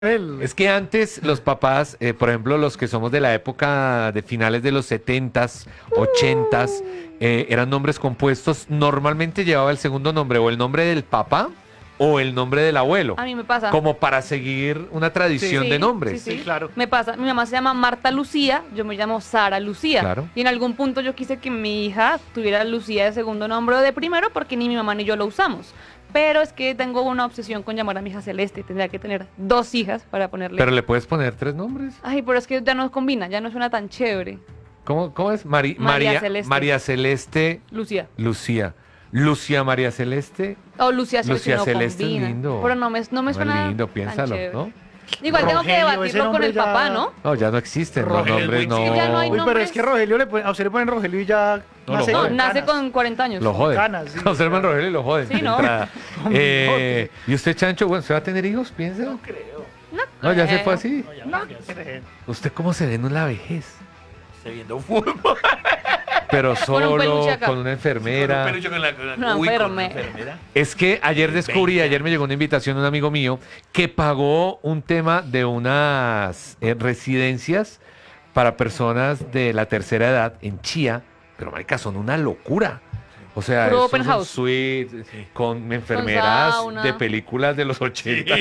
él. Es que antes los papás, por ejemplo, los que somos de la época de finales de los 70s, 80s, eran nombres compuestos. Normalmente llevaba el segundo nombre o el nombre del papá o el nombre del abuelo. A mí me pasa. Como para seguir una tradición Sí, de nombres. sí, Sí, claro. Me pasa. Mi mamá se llama Marta Lucía, yo me llamo Sara Lucía. Claro. Y en algún punto yo quise que mi hija tuviera Lucía de segundo nombre o de primero porque ni mi mamá ni yo lo usamos. Pero es que tengo una obsesión con llamar a mi hija Celeste. Tendría que tener 2 hijas para ponerle. Pero le puedes poner 3 nombres. Ay, pero es que ya no combina, ya no suena tan chévere. ¿Cómo es? María Celeste. María Celeste Lucía. Lucía. Lucía María Celeste. O Lucía Celeste Lucía no Celeste es combina. lindo. Pero no me suena lindo, tan piénsalo, chévere. ¿no? Igual tengo que Rogelio, ese debatirlo con nombre el ya- papá, ¿no? No, ya no existen los Rogelio, nombres, es no. que ya no hay Uy, pero nombres. es que Rogelio a usted le ponen Rogelio y ya No, nace lo No, joden. nace canas. con 40 años. Lo joden. Canas, sí, Conservan claro. Rogelio y lo joden. Sí, de ¿no? entrada. Con bigote. ¿Y usted, Chancho, bueno, ¿se va a tener hijos? Piénselo. Creo. No, ya se creo. fue así. No, ya me quedé ¿Usted cómo se ve en la vejez? viendo fútbol. Pero un solo, peluche acá. con una enfermera. Con un peluche con la Una uy, con una enfermera. enfermera. Es que ayer descubrí, 20 ayer me llegó una invitación de un amigo mío que pagó un tema de unas residencias para personas de la tercera edad en Chía, pero marica, son una locura. O sea, Puro esos open son house. suites con enfermeras sauna. de películas de los 80.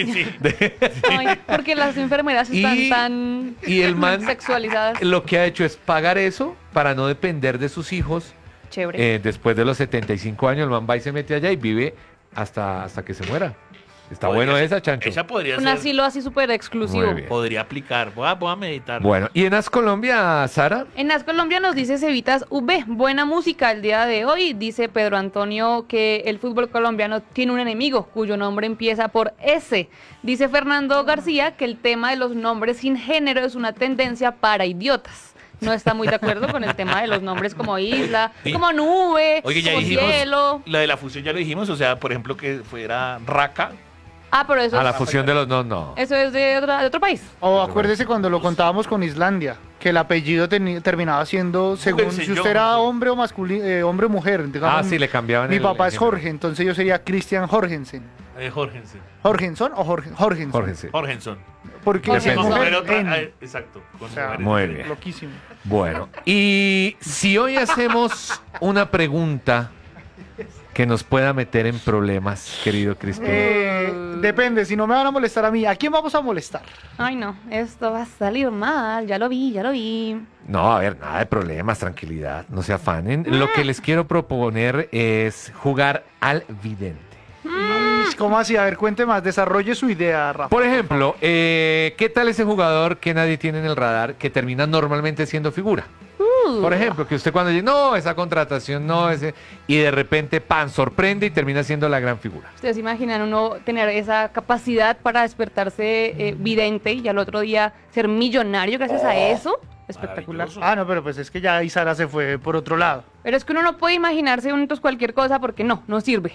Ay, porque las enfermeras están Y- tan Y el man sexualizadas. lo que ha hecho es pagar eso para no depender de sus hijos. Chévere. Después de los 75 años, el man va y se mete allá y vive hasta que se muera. Está bueno Podría esa, ser- Chancho. Esa podría Un ser. asilo así súper exclusivo. Muy bien. Podría aplicar. Voy a meditar. Bueno, y en As Colombia, Sara, En Nas Colombia nos dice Cevitas V, buena música el día de hoy. Dice Pedro Antonio que el fútbol colombiano tiene un enemigo cuyo nombre empieza por S. Dice Fernando García que el tema de los nombres sin género es una tendencia para idiotas. No está muy de acuerdo con el tema de los nombres como isla, Sí. como nube, Oye, ya como dijimos. cielo. La de la fusión ya lo dijimos. O sea, por ejemplo, que fuera Raka. Ah, pero eso, a la fusión de los... No. eso es de otro país. O acuérdese cuando lo contábamos con Islandia, que el apellido terminaba siendo según Pensé si yo. usted era hombre o masculino, hombre o mujer. Digamos, Ah, sí, le cambiaban Mi el- papá el es género. Jorge, entonces yo sería Christian Jorgensen. Jorgensen. ¿Jorgenson o Jorgensen? Jorgensen. Jorgensen. Porque Jorgensen. es Con mujer, mujer otra. en. Exacto. Con O sea, mujeres. Muy bien. Loquísimo. Bueno, y si hoy hacemos una pregunta que nos pueda meter en problemas, querido Crispín. Depende, si no me van a molestar a mí, ¿a quién vamos a molestar? Ay, no, esto va a salir mal. Ya lo vi, ya lo vi. No, a ver, nada de problemas, tranquilidad, no se afanen. Lo que les quiero proponer es jugar al vidente. ¿Cómo así? A ver, cuente más, desarrolle su idea, Rafa. Por ejemplo, ¿qué tal ese jugador que nadie tiene en el radar que termina normalmente siendo figura? Por ejemplo, que usted cuando dice, no, esa contratación no, ese, y de repente, pan, sorprende y termina siendo la gran figura. ¿Ustedes se imaginan uno tener esa capacidad para despertarse vidente y al otro día ser millonario gracias a eso? Espectacular. maravilloso. Ah, no, pero pues es que ya Isara se fue por otro lado. Pero es que uno no puede imaginarse entonces cualquier cosa porque no sirve.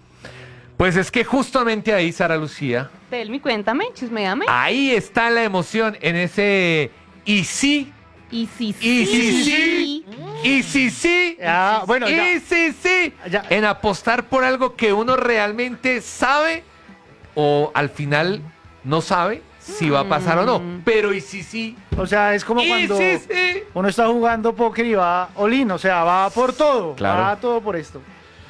Pues es que justamente ahí, Sara Lucía, Tell me, cuéntame, chismeame. ahí está la emoción en ese y sí, Y si y sí, sí, y sí, sí, Ah, bueno, ya. y sí, sí, Ya. en apostar por algo que uno realmente sabe o al final no sabe si va a pasar o no. Pero y sí, sí, O sea, es como y cuando sí, sí. uno está jugando póker y va all-in, o sea, va por todo. Claro. Va todo por esto.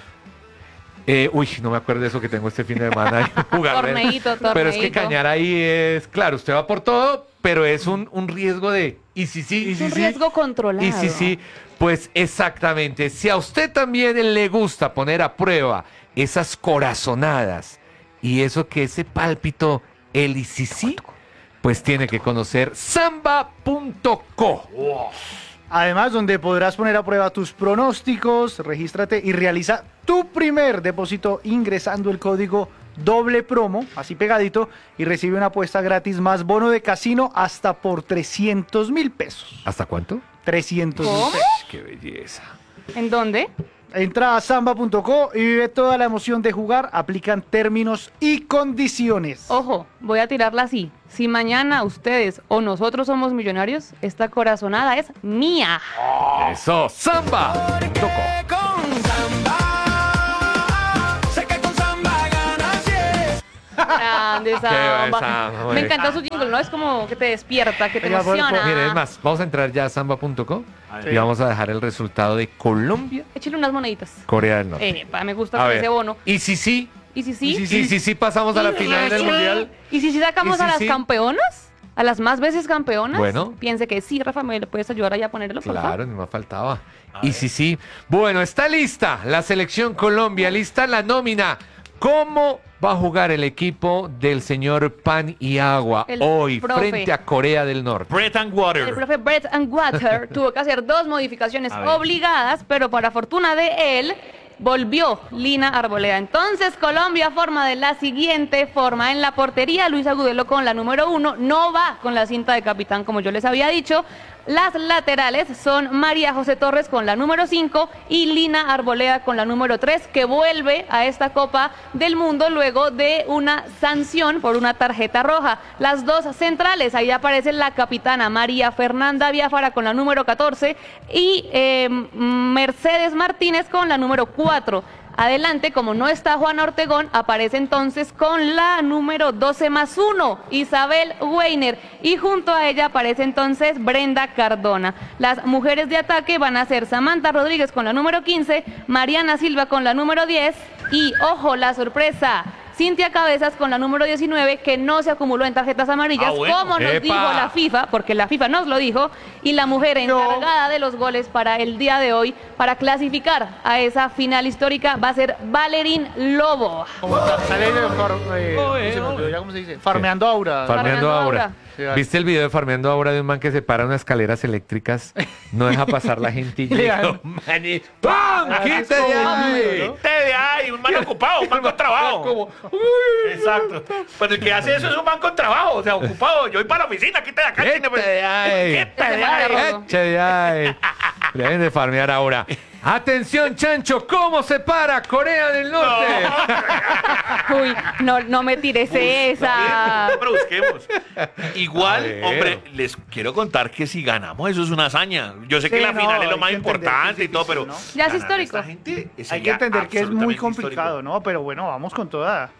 Uy, no me acuerdo de eso que tengo este fin de semana. Jugar, Torneíto, Pero es que torneíto. cañar ahí es, claro, usted va por todo, pero es un riesgo de, y sí, sí, Es un riesgo controlado. y sí, sí, pues exactamente. Si a usted también le gusta poner a prueba esas corazonadas y eso que ese pálpito, el y sí, sí, pues tiene que conocer samba.co. Además, donde podrás poner a prueba tus pronósticos, regístrate y realiza tu primer depósito ingresando el código doble promo, así pegadito, y recibe una apuesta gratis más bono de casino hasta por 300.000 pesos. ¿Hasta cuánto? 300.000 ¿Cómo? pesos. ¡Qué belleza! ¿En dónde? Entra a samba.co y vive toda la emoción de jugar. Aplican términos y condiciones. Ojo, voy a tirarla así. Si mañana ustedes o nosotros somos millonarios, esta corazonada es mía. Eso, samba.co. Sé que con samba ganas, yes. de Qué va samba. samba, Me güey. encanta su jingle, ¿no? Es como que te despierta, que te Oiga, emociona. Mire, es más, vamos a entrar ya a samba.com y vamos a dejar el resultado de Colombia, Échale unas moneditas. Corea del Norte. Me gusta A con ver, ese bono. y si sí, ¿Y si sí? y si sí pasamos a la final del mundial. ¿Y si sacamos ¿Y si a las sí? campeonas? ¿A las más veces campeonas? Bueno. Piense que sí, Rafa, ¿me le puedes ayudar allá a ponerlo, por favor? Claro, ni más faltaba. Y si sí. Bueno, está lista la selección Colombia, lista la nómina. ¿Cómo va a jugar el equipo del señor Pan y Agua El hoy profe. frente a Corea del Norte? Bread and El water. profe Bread and Water tuvo que hacer 2 modificaciones A ver. obligadas, pero para fortuna de él, volvió Lina Arboleda. Entonces, Colombia forma de la siguiente forma. En la portería, Luis Agudelo con la número 1, no va con la cinta de capitán, como yo les había dicho. Las laterales son María José Torres con la número 5 y Lina Arboleda con la número 3, que vuelve a esta Copa del Mundo luego de una sanción por una tarjeta roja. Las 2 centrales, ahí aparece la capitana María Fernanda Biafara con la número 14 y Mercedes Martínez con la número 4. Adelante, como no está Juana Ortegón, aparece entonces con la número 12+1, Isabel Weiner, y junto a ella aparece entonces Brenda Cardona. Las mujeres de ataque van a ser Samantha Rodríguez con la número 15, Mariana Silva con la número 10 y, ojo, la sorpresa, Cintia Cabezas con la número 19, que no se acumuló en tarjetas amarillas, Bueno. como nos ¡Epa! dijo la FIFA, porque la FIFA nos lo dijo, y la mujer encargada de los goles para el día de hoy, para clasificar a esa final histórica, va a ser Valerín Lobo. Como sale de se me olvidó ya cómo se dice. Farmeando Aura. Farmeando Farmeando Aura. Aura. Sí, vale. ¿Viste el video de Farmeando Aura de un man que se para unas escaleras eléctricas, no deja pasar la gente y llega, man, y ¡pam! Ah, ¡Quítate es de como ahí! duro, ¿no? Te de ahí, un man ocupado, un man con trabajo. Como, Exacto. Pero el que hace eso es un man con trabajo, o sea, ocupado. Yo voy para la oficina, quítate de acá. ¡Quítate de ahí! Quítate de Ese man ahí. de rojo. ¡Eche de ahí! Deben de farmear ahora. Atención, Chancho, ¿cómo se para Corea del Norte? Uy, no me tires esa. Pero busquemos. Igual, A ver. hombre, les quiero contar que si ganamos, eso es una hazaña. Yo sé Sí, que la no, final es lo hay más que entender importante que y es todo, pero. difícil, ¿no? Ya es ganar a histórico. esta gente Hay sería que entender que es muy absolutamente complicado, histórico. ¿no? Pero bueno, vamos con toda.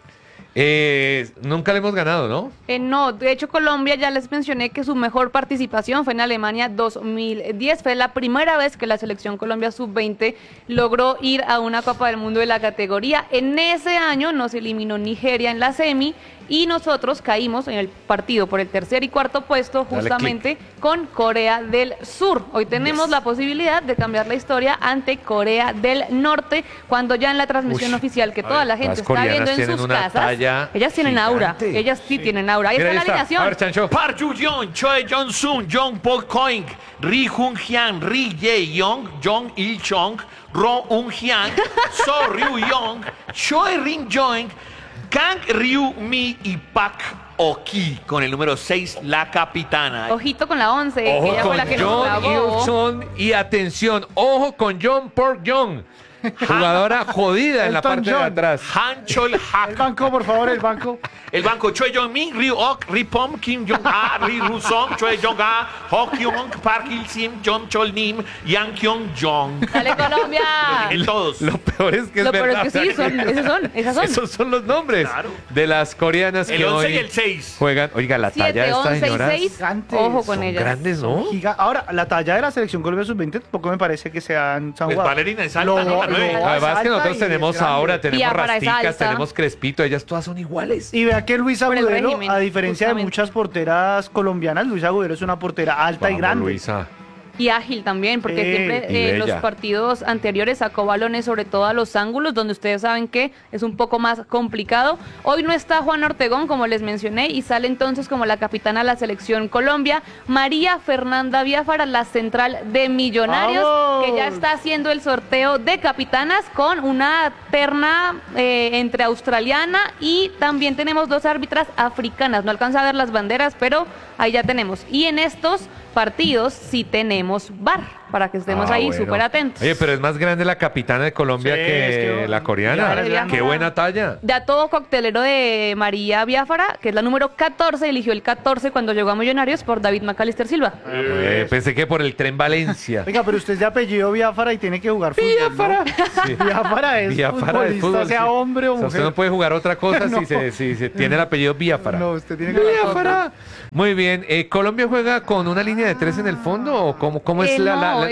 Nunca le hemos ganado, ¿no? No, de hecho Colombia, ya les mencioné que su mejor participación fue en Alemania 2010. Fue la primera vez que la selección Colombia sub-20 logró ir a una Copa del Mundo de la categoría. En ese año nos eliminó Nigeria en la semi y nosotros caímos en el partido por el tercer y cuarto puesto Dale justamente con Corea del Sur. Hoy tenemos la posibilidad de cambiar la historia ante Corea del Norte cuando ya en la transmisión Ush, oficial que a toda ver, la gente las está viendo coreanas en tienen sus una casas, talla ellas tienen aura, gigante. ellas sí tienen aura. Ahí Mira, está la alineación. A ver, Chancho. Park Ju-yeon, Choi Jong-sun, Jong Bo-koing, Ri Jung-hyang, Ri Jae-yong, Jong Il-chong, Ro Un-hyang, So Ryu-yong, Choi Rin-joing, Kang Ryu-mi y Pak Oki, con el número 6, la capitana. Ojito con la 11, que Ojo ella fue con la que nos John clavó. Il-sung y atención, ojo con John Park Jong, jugadora jodida en la Elton parte de John. atrás. Han Chol El Hak. banco, por favor, el banco. El banco Choi Jong-min, Ryu Ok, Ri Pom, Kim Jong-a, Ri Ru-song, Choi Jong-a, Ho Kyung, Park Il-sim, Jong Chol-nim, Yang Kyung-jong. Dale Colombia. En todos. Lo peor es que Lo es peor verdad. es que sí, esas son. Esos son los nombres Claro. de las coreanas El que 11 hoy y el 6. juegan. Oiga, la talla 7, de estas 11 y señoras 6. gigantes. Ojo con son ellas. grandes, ¿no? Ahora, la talla de la selección Colombia sub-20 tampoco me parece que sean Pues Valerina es alta, ¿no? La nueve. Además que nosotros tenemos ahora, tenemos Biafara es Rasticas, alta. tenemos Crespito, ellas todas son iguales. Y vea que Luisa Por el Agudelo, régimen, a diferencia de justamente. muchas porteras colombianas, Luisa Agudelo es una portera alta y Vamos, grande. Luisa. Y ágil también, porque Sí, siempre y en los bella. partidos anteriores sacó balones sobre todo a los ángulos, donde ustedes saben que es un poco más complicado. Hoy no está Juan Ortegón, como les mencioné, y sale entonces como la capitana de la selección Colombia, María Fernanda Biafara, la central de Millonarios, ¡Vamos! que ya está haciendo el sorteo de capitanas con una terna entre australiana y también tenemos 2 árbitras africanas. No alcanza a ver las banderas, pero ahí ya tenemos. Y en estos partidos sí tenemos VAR. para que estemos Ah, ahí bueno. súper atentos. Oye, pero es más grande la capitana de Colombia Sí, que es que la coreana. Biafara. Qué buena talla. Dato coctelero de María Biafara, que es la número 14, eligió el 14 cuando llegó a Millonarios por David Macalister Silva. Pensé que por el tren Valencia. Oiga, pero usted es de apellido Biafara y tiene que jugar fútbol, Biafara. ¿no? Sí. Biafara es Biafara de futbolista, fútbol, sea sí. hombre o O sea, mujer. usted no puede jugar otra cosa No. si se tiene el apellido Biafara. No, usted tiene que jugar Biafara. Muy bien. ¿Colombia juega con una línea de 3 en el fondo o cómo es No,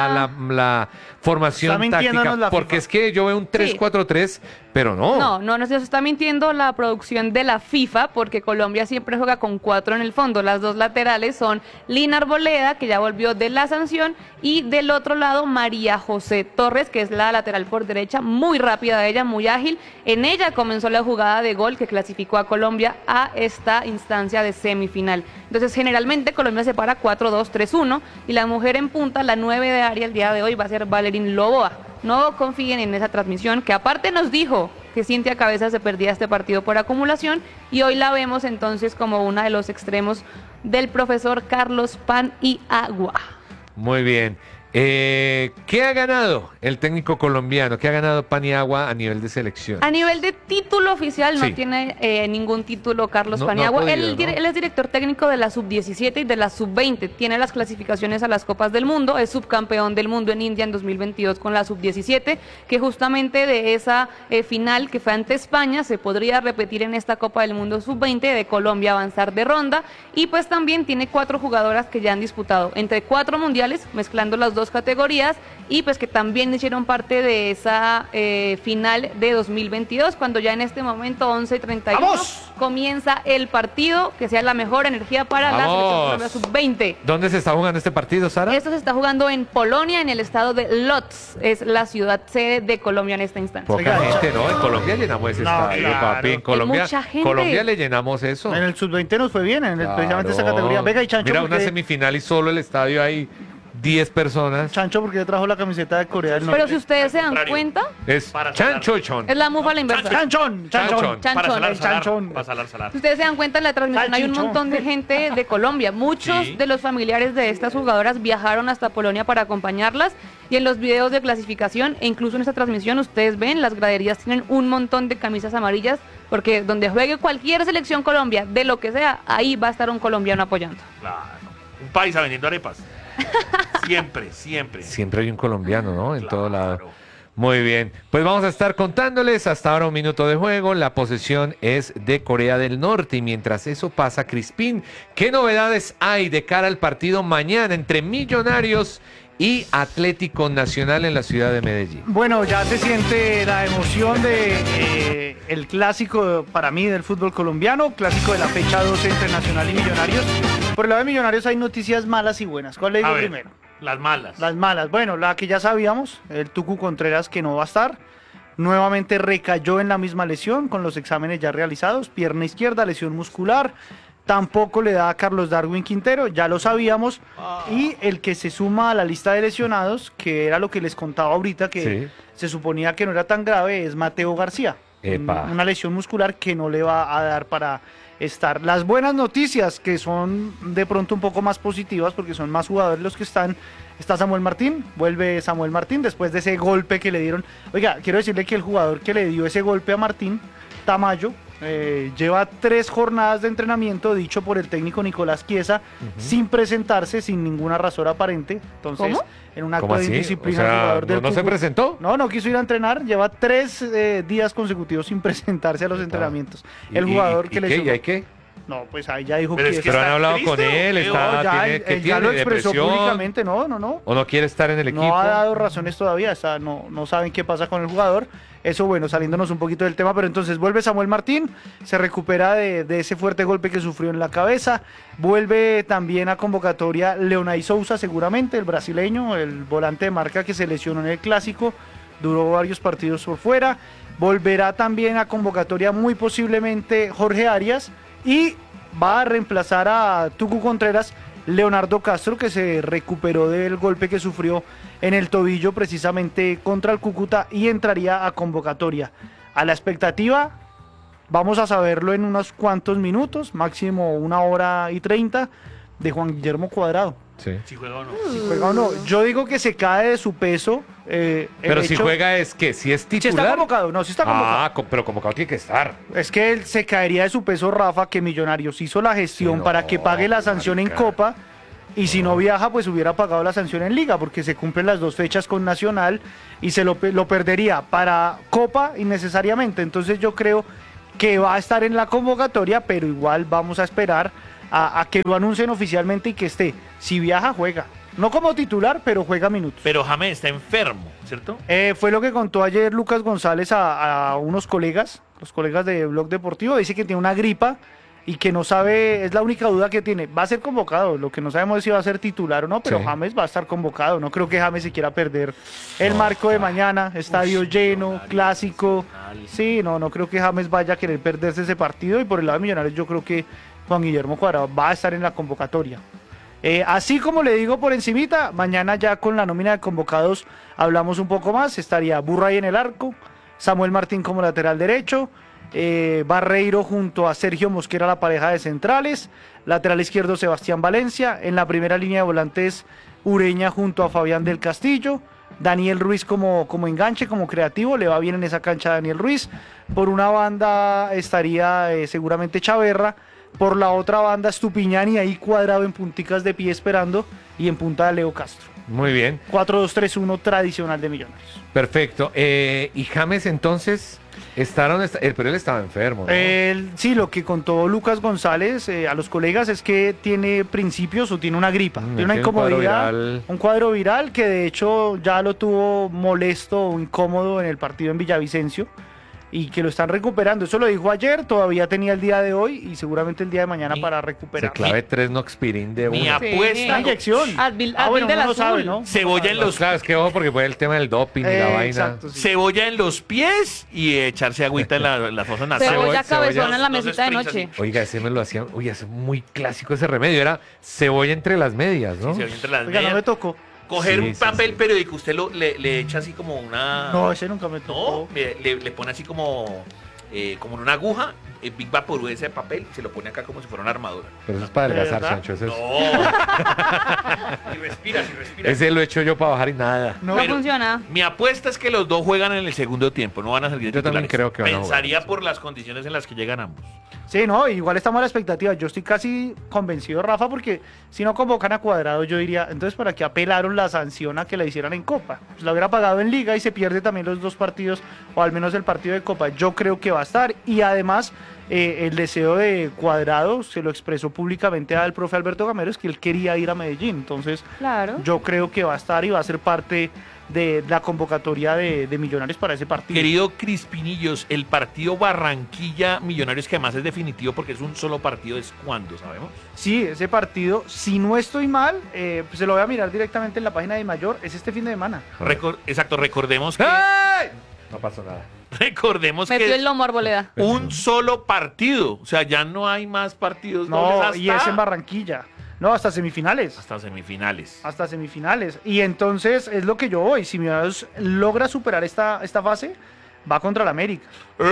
la formación Está mintiéndonos táctica? la Porque FIFA. es que yo veo un 3-4-3, pero no. No, se está mintiendo la producción de la FIFA, porque Colombia siempre juega con 4 en el fondo. Las dos laterales son Lina Arboleda, que ya volvió de la sanción, y del otro lado María José Torres, que es la lateral por derecha, muy rápida de ella, muy ágil. En ella comenzó la jugada de gol que clasificó a Colombia a esta instancia de semifinal. Entonces, generalmente Colombia se para 4-2-3-1 y la mujer en punta, la 9 de área el día de hoy, va a ser Valerín Loboa. No confíen en esa transmisión, que aparte nos dijo que Cintia Cabeza se perdía este partido por acumulación, y hoy la vemos entonces como una de los extremos del profesor Carlos Pan y Agua. Muy bien. ¿Qué ha ganado el técnico colombiano? ¿Qué ha ganado Paniagua a nivel de selección? A nivel de título oficial Sí. no tiene ningún título Carlos No, Paniagua. no ha podido, él, ¿no? él es director técnico de la sub-17 y de la sub-20. Tiene las clasificaciones a las Copas del Mundo. Es subcampeón del mundo en India en 2022 con la sub-17, que justamente de esa final que fue ante España se podría repetir en esta Copa del Mundo sub-20 de Colombia avanzar de ronda. Y pues también tiene 4 jugadoras que ya han disputado entre 4 mundiales, mezclando las dos categorías, y pues que también hicieron parte de esa final de 2022, cuando ya en este momento 11:31 ¡Vamos! comienza el partido, que sea la mejor energía para la ¡Vamos! selección Colombia sub-20. ¿Dónde se está jugando este partido, Sara? Esto se está jugando en Polonia, en el estado de Lodz, es la ciudad sede de Colombia en esta instancia. Poca Oiga, gente, ¿no? En Colombia llenamos ese No, estadio, claro. papi. En Colombia, mucha gente. Colombia le llenamos eso. En el sub-20 nos fue bien, precisamente esa Claro. categoría. Venga, y Chancho, Mira, ¿por una qué? semifinal y solo el estadio hay 10 personas. Chancho, porque trajo la camiseta de Corea del Norte. Pero si ustedes se dan contrario. cuenta, Es Para Chancho y Chon. es la mufa a la inversa. Chanchón, Chanchón. chanchón. Chanchón. Para salar, el chanchón. Para salar. Si ustedes se dan cuenta en la transmisión hay un Salchichón. montón de gente de Colombia. Muchos Sí. de los familiares de estas jugadoras viajaron hasta Polonia para acompañarlas, y en los videos de clasificación e incluso en esta transmisión ustedes ven las graderías tienen un montón de camisas amarillas, porque donde juegue cualquier selección Colombia, de lo que sea, ahí va a estar un colombiano apoyando. Claro. Un paisa vendiendo arepas. Siempre. Siempre hay un colombiano, ¿no? En todo lado. Claro. Muy bien. Pues vamos a estar contándoles hasta ahora un minuto de juego. La posesión es de Corea del Norte. Y mientras eso pasa, Crispín, ¿qué novedades hay de cara al partido mañana entre Millonarios y Atlético Nacional en la ciudad de Medellín? Bueno, ya se siente la emoción de el clásico para mí del fútbol colombiano, clásico de la fecha 12 entre Nacional y Millonarios. Por el lado de Millonarios hay noticias malas y buenas. ¿Cuál le A digo ver, primero? las malas. Las malas. Bueno, la que ya sabíamos, el Tucu Contreras, que no va a estar. Nuevamente recayó en la misma lesión con los exámenes ya realizados. Pierna izquierda, lesión muscular. Tampoco le da a Carlos Darwin Quintero, ya lo sabíamos. Y el que se suma a la lista de lesionados, que era lo que les contaba ahorita, que Sí. se suponía que no era tan grave, es Mateo García. Epa. Una lesión muscular que no le va a dar para estar. Las buenas noticias, que son de pronto un poco más positivas, porque son más jugadores los que están. Está Samuel Martín, vuelve Samuel Martín después de ese golpe que le dieron. Oiga, quiero decirle que el jugador que le dio ese golpe a Martín, Tamayo, lleva 3 jornadas de entrenamiento, dicho por el técnico Nicolás Chiesa, sin presentarse, sin ninguna razón aparente. Entonces, ¿Cómo? en un acto ¿Cómo de así? indisciplina, O sea, el jugador del ¿no se Cúcuta- presentó? No quiso ir a entrenar, lleva 3 días consecutivos sin presentarse a los entrenamientos. El jugador que ¿Y le qué? hizo- ¿Y hay qué? No, pues ahí ya dijo Pero que es que Pero han está hablado triste, con él, ¿o qué? está, no, ya, tiene, él ¿qué ya tiene? lo expresó ¿Depresión? públicamente, no. ¿O no quiere estar en el equipo? No ha dado razones todavía, no saben qué pasa con el jugador. Eso, bueno, saliéndonos un poquito del tema, pero entonces vuelve Samuel Martín, se recupera de ese fuerte golpe que sufrió en la cabeza, vuelve también a convocatoria Leonay Sousa, seguramente, el brasileño, el volante de marca que se lesionó en el Clásico, duró varios partidos por fuera, volverá también a convocatoria muy posiblemente Jorge Arias, y va a reemplazar a Tucu Contreras Leonardo Castro, que se recuperó del golpe que sufrió en el tobillo precisamente contra el Cúcuta, y entraría a convocatoria. A la expectativa, vamos a saberlo en unos cuantos minutos, máximo 1 hora y 30, de Juan Guillermo Cuadrado. Sí. Si juega o no. Si juega o no. Yo digo que se cae de su peso. Pero si juega es que si es Si titular. está convocado, no, si está convocado. Ah, pero convocado tiene que estar. Es que él se caería de su peso, Rafa, que Millonarios hizo la gestión Sí, no, para que pague la sanción en marica. Copa. Y si no viaja, pues hubiera pagado la sanción en Liga, porque se cumplen las 2 fechas con Nacional y lo perdería para Copa innecesariamente. Entonces yo creo que va a estar en la convocatoria, pero igual vamos a esperar a que lo anuncien oficialmente y que esté. Si viaja, juega. No como titular, pero juega minutos. Pero James está enfermo, ¿cierto? Fue lo que contó ayer Lucas González a unos colegas, los colegas de Blog Deportivo. Dice que tiene una gripa y que no sabe, es la única duda que tiene. Va a ser convocado, lo que no sabemos es si va a ser titular o no, pero Sí. James va a estar convocado. No creo que James se quiera perder el marco de mañana, estadio lleno, clásico. Sí, no creo que James vaya a querer perderse ese partido. Y por el lado de Millonarios yo creo que Juan Guillermo Cuadrado va a estar en la convocatoria. Así como le digo por encimita, mañana ya con la nómina de convocados hablamos un poco más. Estaría Burray en el arco, Samuel Martín como lateral derecho, Barreiro junto a Sergio Mosquera, la pareja de centrales, lateral izquierdo Sebastián Valencia, en la primera línea de volantes Ureña junto a Fabián del Castillo, Daniel Ruiz como enganche, como creativo, le va bien en esa cancha a Daniel Ruiz. Por una banda estaría seguramente Chaverra, por la otra banda Estupiñán y ahí Cuadrado en punticas de pie esperando y en punta de Leo Castro. Muy bien. 4-2-3-1 tradicional de Millonarios. Perfecto. Y James entonces, pero él estaba enfermo, ¿no? Sí, lo que contó Lucas González a los colegas es que tiene principios o tiene una gripa, tiene una tiene un cuadro incomodidad, viral. un cuadro viral que de hecho ya lo tuvo molesto o incómodo en el partido en Villavicencio y que lo están recuperando. Eso lo dijo ayer, todavía tenía el día de hoy y seguramente el día de mañana para Se recuperar. clave 3 Noxpirin de Mi una. apuesta. Una inyección. Advil bueno, del uno no azul. sabe, ¿no? Cebolla en los Claro, es que ojo porque fue el tema del doping y la vaina. Exacto, sí. Cebolla en los pies y echarse agüita en la fosa nasal. Cebolla cabezona en la Dos mesita de sprints noche. así. Oiga, ese me lo hacían. Oye, es muy clásico ese remedio. Era cebolla entre las medias, ¿no? Sí, se oye entre las Oiga, no medias. me tocó. Coger Sí, un sí, papel sí. periódico, usted le echa así como una... No, ese nunca me tocó. No, le pone así como en una aguja, Big Vapor ese papel, se lo pone acá como si fuera una armadura. Pero eso es para adelgazar, ¿De verdad? Sancho. Ese, No. Y respira. ese lo he hecho yo para bajar y nada. No, No Pero funciona. Mi apuesta es que los dos juegan en el segundo tiempo, no van a salir de Yo también titulares. creo que van a jugar. Pensaría por las condiciones en las que llegan ambos. Sí, no, igual estamos a la expectativa. Yo estoy casi convencido, Rafa, porque si no convocan a Cuadrado, yo diría, entonces, ¿para qué apelaron la sanción a que la hicieran en Copa? Pues la hubiera pagado en Liga y se pierde también los 2 partidos, o al menos el partido de Copa. Yo creo que va a estar, y además, el deseo de Cuadrado se lo expresó públicamente al profe Alberto Gamero, es que él quería ir a Medellín. Entonces, Claro. yo creo que va a estar y va a ser parte de la convocatoria de Millonarios para ese partido. Querido Crispinillos, el partido Barranquilla Millonarios, que además es definitivo porque es un solo partido, ¿es cuándo, sabemos? Sí, ese partido, si no estoy mal, pues se lo voy a mirar directamente en la página de Mayor, es este fin de semana. Exacto, recordemos que... ¡Ay! No pasó nada. Recordemos Metió que el lomo Arboleda. un solo partido, o sea, ya no hay más partidos No, dobles y es en Barranquilla. No, hasta semifinales. hasta semifinales. Hasta semifinales. Y entonces es lo que yo voy. Si Millonarios logra superar esta fase, va contra el América.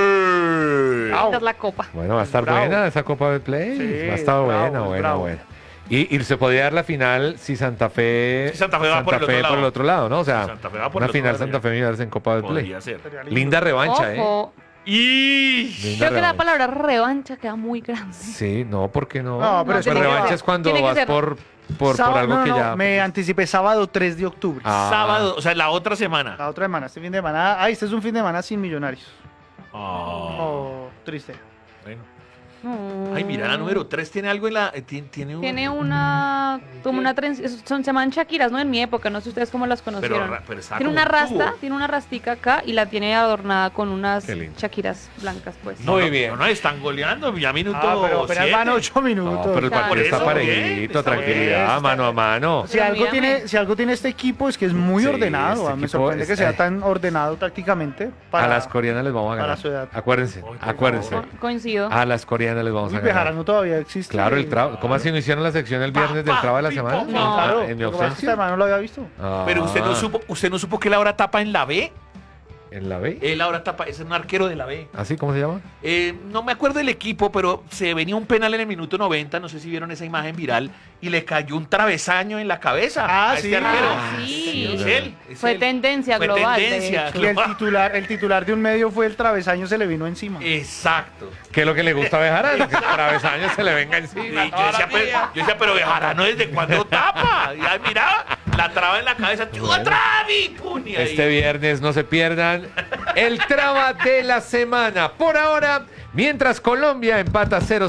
Esta es la copa. Bueno, va a estar Bravo. buena esa Copa del Play. Sí, va a estar bravo, buena. bravo. Y se podría dar la final si Santa Fe, Si Santa Fe va por el otro lado. el otro lado, ¿no? O sea, Si Santa Fe va por una el otro final lado, Santa Fe Millonarios en Copa del Play. Podría ser. Sería lindo. Linda revancha, ¿eh? Ojo. Y Linda Creo que la revancha. palabra revancha queda muy grande. Sí, no, ¿por qué no? No, pero No, es tiene que que revancha ser- es cuando tiene que vas ser- por Sábado- algo no, que no, ya... me anticipé sábado 3 de octubre. Ah. sábado, o sea, la otra semana. La otra semana, este fin de semana. Este es un fin de semana sin Millonarios. Oh, Oh, triste. bueno. No. Ay, mira, la número 3 tiene algo en la... Tiene un... Tiene una. Como una se llaman Shakiras, ¿no? En mi época, no sé ustedes cómo las pero, conocieron. pero está Tiene como una un rasta, tubo. tiene una rastica acá y la tiene adornada con unas Qué lindo. Shakiras blancas, pues. Muy bien. No, están goleando, ya minuto Pero apenas 7. van 8 minutos. No, pero el Claro. partido está Por eso, parejito, está tranquilidad, bien. mano a mano. Si algo, Mírame. si algo tiene este equipo es que es muy Sí, ordenado. este Me equipo sorprende que es- sea tan ordenado tácticamente. A las coreanas les vamos a para ganar. su edad. Acuérdense, Ay, por acuérdense. favor. Coincido. A las coreanas les vamos Uy, a ganar. Bejarano todavía existe. Claro, el traba. ¿Cómo así no hicieron la sección el viernes del traba de la semana? No, No. Claro, En mi lo que pasa es que este ausencia. hermano no lo había visto. Ah. Pero usted no supo que la hora tapa en la B. ¿En la B? Él ahora es un arquero de la B. ¿Así cómo se llama? No me acuerdo del equipo, pero se venía un penal en el minuto 90, no sé si vieron esa imagen viral, y le cayó un travesaño en la cabeza Ah, a este sí. arquero. Ah, sí. Es él. Fue tendencia global, de tendencia hecho. Y el global. titular de un medio fue el travesaño, se le vino encima. Exacto. ¿Qué es lo que le gusta a Bejarano? Que el travesaño se le venga Y encima. yo decía, pero Bejarano, ¿desde cuándo tapa? Y ahí miraba, la traba en la cabeza, ¡Travi! ¡Pum! Y ahí. Este viernes no se pierdan el trama de la semana. Por ahora, mientras Colombia empata 0-0,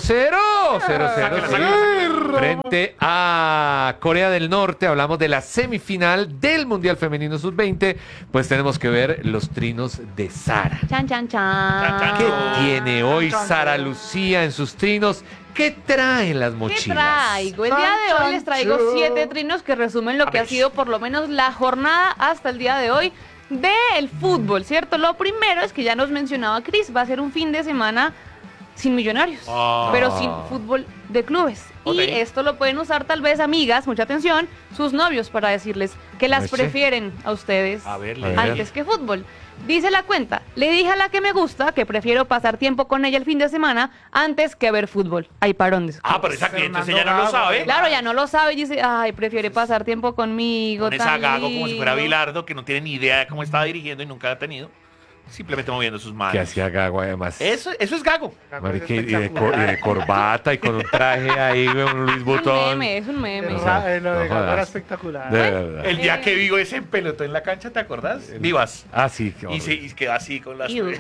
0-0 frente a Corea del Norte, hablamos de la semifinal del Mundial Femenino Sub-20, pues tenemos que ver los trinos de Sara. Chan, chan, chan. ¿Qué tiene hoy Sara Lucía en sus trinos? ¿Qué traen las ¿Qué mochilas? traigo? El día de hoy les traigo 7 trinos que resumen lo que ha sido por lo menos la jornada hasta el día de hoy del fútbol, ¿cierto? Lo primero es que ya nos mencionaba Cris, va a ser un fin de semana sin Millonarios, pero sin fútbol de clubes. Ok. Y esto lo pueden usar tal vez amigas, mucha atención, sus novios para decirles que las Oye. prefieren a ustedes A ver, A ver. antes que fútbol. Dice la cuenta, le dije a la que me gusta que prefiero pasar tiempo con ella el fin de semana antes que ver fútbol. Hay parón. Pero esa que entonces Fernando ella no lo Gago, sabe. Claro, ya no lo sabe y dice, ay, prefiere pasar tiempo conmigo. Con esa tan Gago como si fuera lindo". Bilardo, que no tiene ni idea de cómo estaba dirigiendo y nunca la ha tenido. Simplemente moviendo sus manos. Que hacía Gago además. Eso es Gago. Marica, y de corbata y con un traje ahí, un Luis Es un Butón. meme, es un meme. O sea, Lo de no Gago era jodas. espectacular. De verdad. El día que Vigo ese pelotó en la cancha, ¿te acordás? Vivas. Ah, sí. qué Y horrible. quedó así con las... Iu.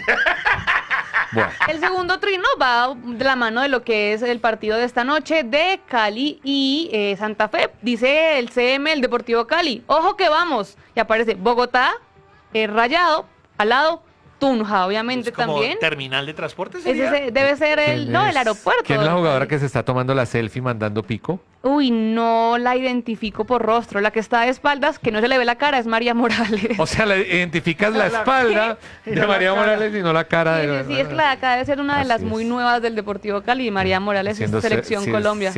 Bueno, El segundo trino va de la mano de lo que es el partido de esta noche de Cali y Santa Fe. Dice el CM, el Deportivo Cali. Ojo que vamos. Y aparece Bogotá, Rayado, al lado Tunja, obviamente Es como también. terminal de transporte, Ese ¿sería? debe ser ¿quién el, no, es? el aeropuerto. ¿Quién es la jugadora que se está tomando la selfie mandando pico? Uy, no la identifico por rostro. La que está de espaldas, que no se le ve la cara, es María Morales. O sea, identificas la La- espalda y de no la María cara. Morales y no la cara Sí, de... sí, es que la de acá debe ser una de Así las es. muy nuevas del Deportivo Cali. María Morales es Selección Colombia.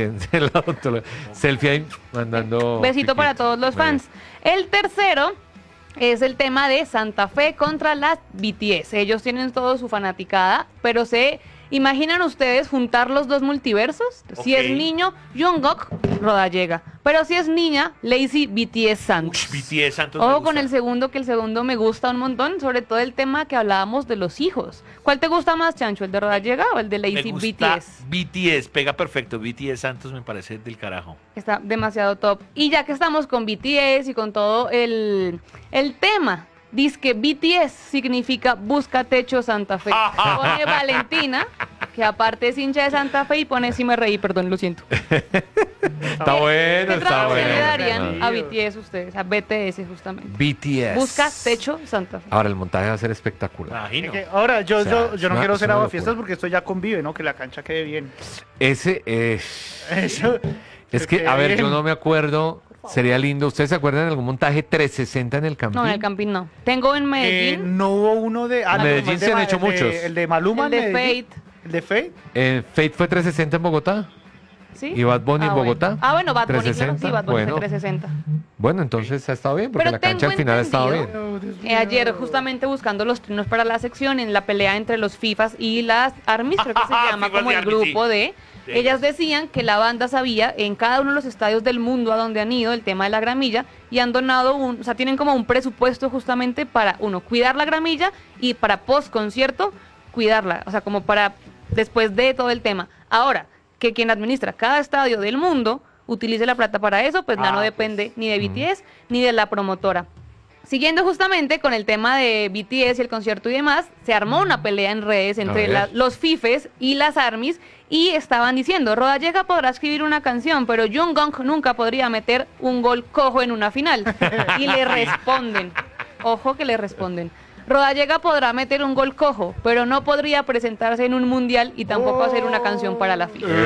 Selfie ahí mandando... Besito para piquito. todos los Muy bien. fans. El tercero es el tema de Santa Fe contra las BTS. Ellos tienen todo su fanaticada, pero se imaginan ustedes juntar los dos multiversos. Si Ok. es niño, Jungkook, Rodallega. Pero si es niña, Lazy BTS Santos. BTS Santos. Ojo me con gusta. el segundo, que el segundo me gusta un montón, sobre todo el tema que hablábamos de los hijos. ¿Cuál te gusta más, Chancho? ¿El de Rodallega o el de Me Lazy gusta BTS? BTS, pega perfecto. BTS Santos me parece del carajo. Está demasiado top. Y ya que estamos con BTS y con todo el tema, dice que BTS significa Busca Techo Santa Fe. Pone Valentina, que aparte es hincha de Santa Fe, y pone sí me reí, perdón, lo siento. Está bueno, ¿Qué está traducción le bueno. darían a BTS ustedes? A BTS justamente. BTS. Busca Techo Santa Fe. Ahora el montaje va a ser espectacular. Imagino. Ahora, yo, O sea, yo no es quiero una hacer locura. aguafiestas porque esto ya convive, ¿no? Que la cancha quede bien. Ese Eso. es que, a ver, quede yo bien. no me acuerdo. Sería lindo. ¿Ustedes se acuerdan de algún montaje 360 en el Campín? No, en el Campín no. Tengo en Medellín No hubo uno de. En no, Medellín el se de han Ma- hecho el de- muchos. El de Maluma. el de en Medellín. Fate. El de Fate. Fate fue 360 en Bogotá. ¿Sí? ¿Y Bad Bunny en bueno. Bogotá? Ah, bueno, Bad Bunny, claro, 360, sí, Bad Bunny bueno. fue 360. Bueno, entonces ha estado bien porque Pero la cancha al tengo final ha estado bien. entendido- Oh, Dios mío. Ayer, justamente buscando los trinos para la sección, en la pelea entre los FIFAs y las ARMYs, creo que se llama FIFAs como y el ARMYs, grupo sí. de... Sí. Ellas decían que la banda sabía en cada uno de los estadios del mundo a donde han ido el tema de la gramilla y han donado o sea, tienen como un presupuesto justamente para, uno, cuidar la gramilla y para post concierto, cuidarla, o sea, como para después de todo el tema. Ahora, que quien administra cada estadio del mundo utilice la plata para eso, pues ya no depende ni de BTS ni de la promotora. Siguiendo justamente con el tema de BTS y el concierto y demás, se armó una pelea en redes entre ver. los FIFEs y las ARMYs y estaban diciendo, Rodallega podrá escribir una canción, pero Jungkook nunca podría meter un gol cojo en una final. Y le responden, ojo que le responden, Rodallega podrá meter un gol cojo, pero no podría presentarse en un mundial y tampoco hacer una canción para la FIFA.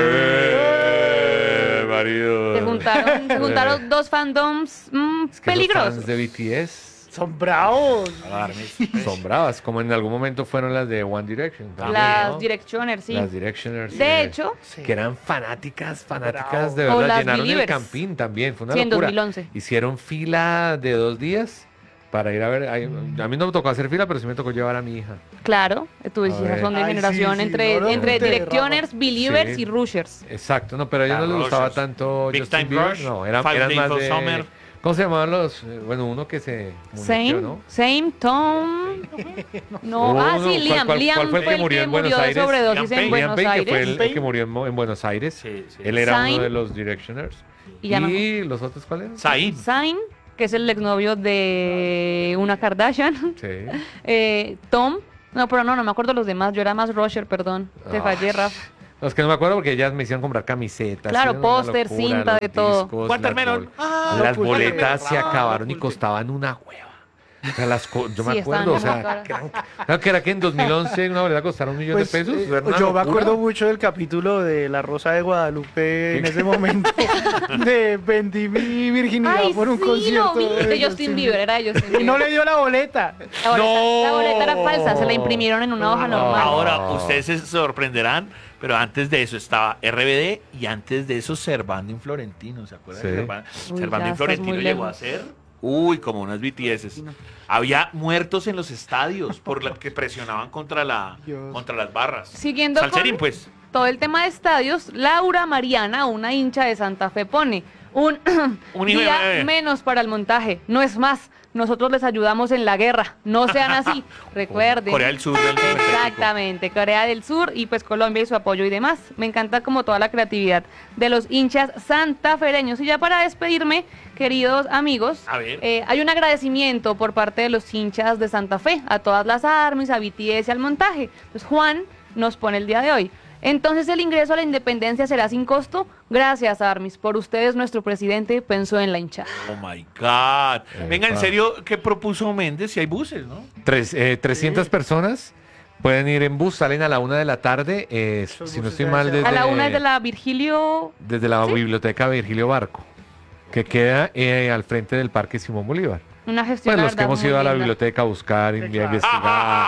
Marido. Se juntaron dos fandoms Es que peligrosos. los fans de BTS Son bravos. son bravas, como en algún momento fueron las de One Direction. también, Las ¿no? Directioners, sí. Las Directioners. De hecho, que eran fanáticas Bravo. de O verdad. las Llenaron el Believers. Campín también, fue una Sí, en locura. 2011. Hicieron fila de 2 días para ir a ver. A mí no me tocó hacer fila, pero sí me tocó llevar a mi hija. Claro, tus A hijas ver. son de Ay, generación sí, sí, entre, no lo entre conté, Directioners, Rafa. Believers Sí. y Rushers. Exacto, no, pero a ellos no les gustaba Rushers. tanto Big Justin Time Bieber. Rush, No, eran Five Days más for de... Summer. ¿Cómo se llamaban los? Bueno, uno que se Same, muñequeó, ¿no? same, Tom. No, Hubo sí, uno, Liam. ¿cuál Liam fue el que murió en Buenos de Aires? sobredosis Liam en Payne. Buenos Liam Payne, que fue Aires. el que murió en Buenos Aires. Sí, sí. Él era Zayn. uno de los Directioners. Y ya no- ¿Y los otros cuáles eran? Zayn. Zayn, que es el exnovio de una Kardashian. Sí. Tom. No, pero no me acuerdo los demás. Yo era más Rusher, perdón. Te fallé, Rafa. No, es que no me acuerdo porque ellas me hicieron comprar camisetas. Claro, era una póster, locura, cinta, los de todo. discos, Watermelon. Las, Ah, las lo oculté. boletas se Ah, acabaron lo y oculté. costaban una hueva. O sea, yo me Sí, acuerdo, o estaban sea, muy claro que era que en 2011 una boleta costara $1 millón Pues, de pesos. Era una yo me locura. acuerdo mucho del capítulo de La Rosa de Guadalupe en ese momento de vendí mi virginidad Ay, por un sí, concierto lo vi. De Justin Bieber, era de Justin y no Bieber. le dio la boleta. La boleta era falsa, se la imprimieron en una hoja normal. Ahora, ustedes se sorprenderán, pero antes de eso estaba RBD y antes de eso Servando y Florentino, ¿se acuerdan? Sí. de Servando Uy, Servando ya y estás Florentino muy llegó a lejos. ser, como unas BTS. Había muertos en los estadios por lo que presionaban contra Dios. las barras. Siguiendo Salserín, con pues. todo el tema de estadios, Laura Mariana, una hincha de Santa Fe, pone un Un hijo de día bebé. menos para el montaje. No es más, nosotros les ayudamos en la guerra. No sean así. Recuerden. Corea del Sur del 50 y pico. Exactamente, Corea del Sur y pues Colombia y su apoyo y demás. Me encanta como toda la creatividad de los hinchas santafereños. Y ya para despedirme, queridos amigos, A ver. hay un agradecimiento por parte de los hinchas de Santa Fe, a todas las armies, a BTS y al montaje. Pues Juan nos pone el día de hoy. Entonces el ingreso a la independencia será sin costo. Gracias, Armis. Por ustedes, nuestro presidente pensó en la hinchada. Oh my God. Venga, en Epa. serio, ¿qué propuso Méndez? Si hay buses, ¿no? 300 personas pueden ir en bus, salen a la 1 de la tarde. Esos Si no buses estoy deben mal, ser- desde, A la una es de la Virgilio. desde la biblioteca Virgilio Barco, que queda al frente del Parque Simón Bolívar. Una gestión. Pues la los que verdad, hemos muy ido a la linda. biblioteca a buscar, Sí, a claro. investigar.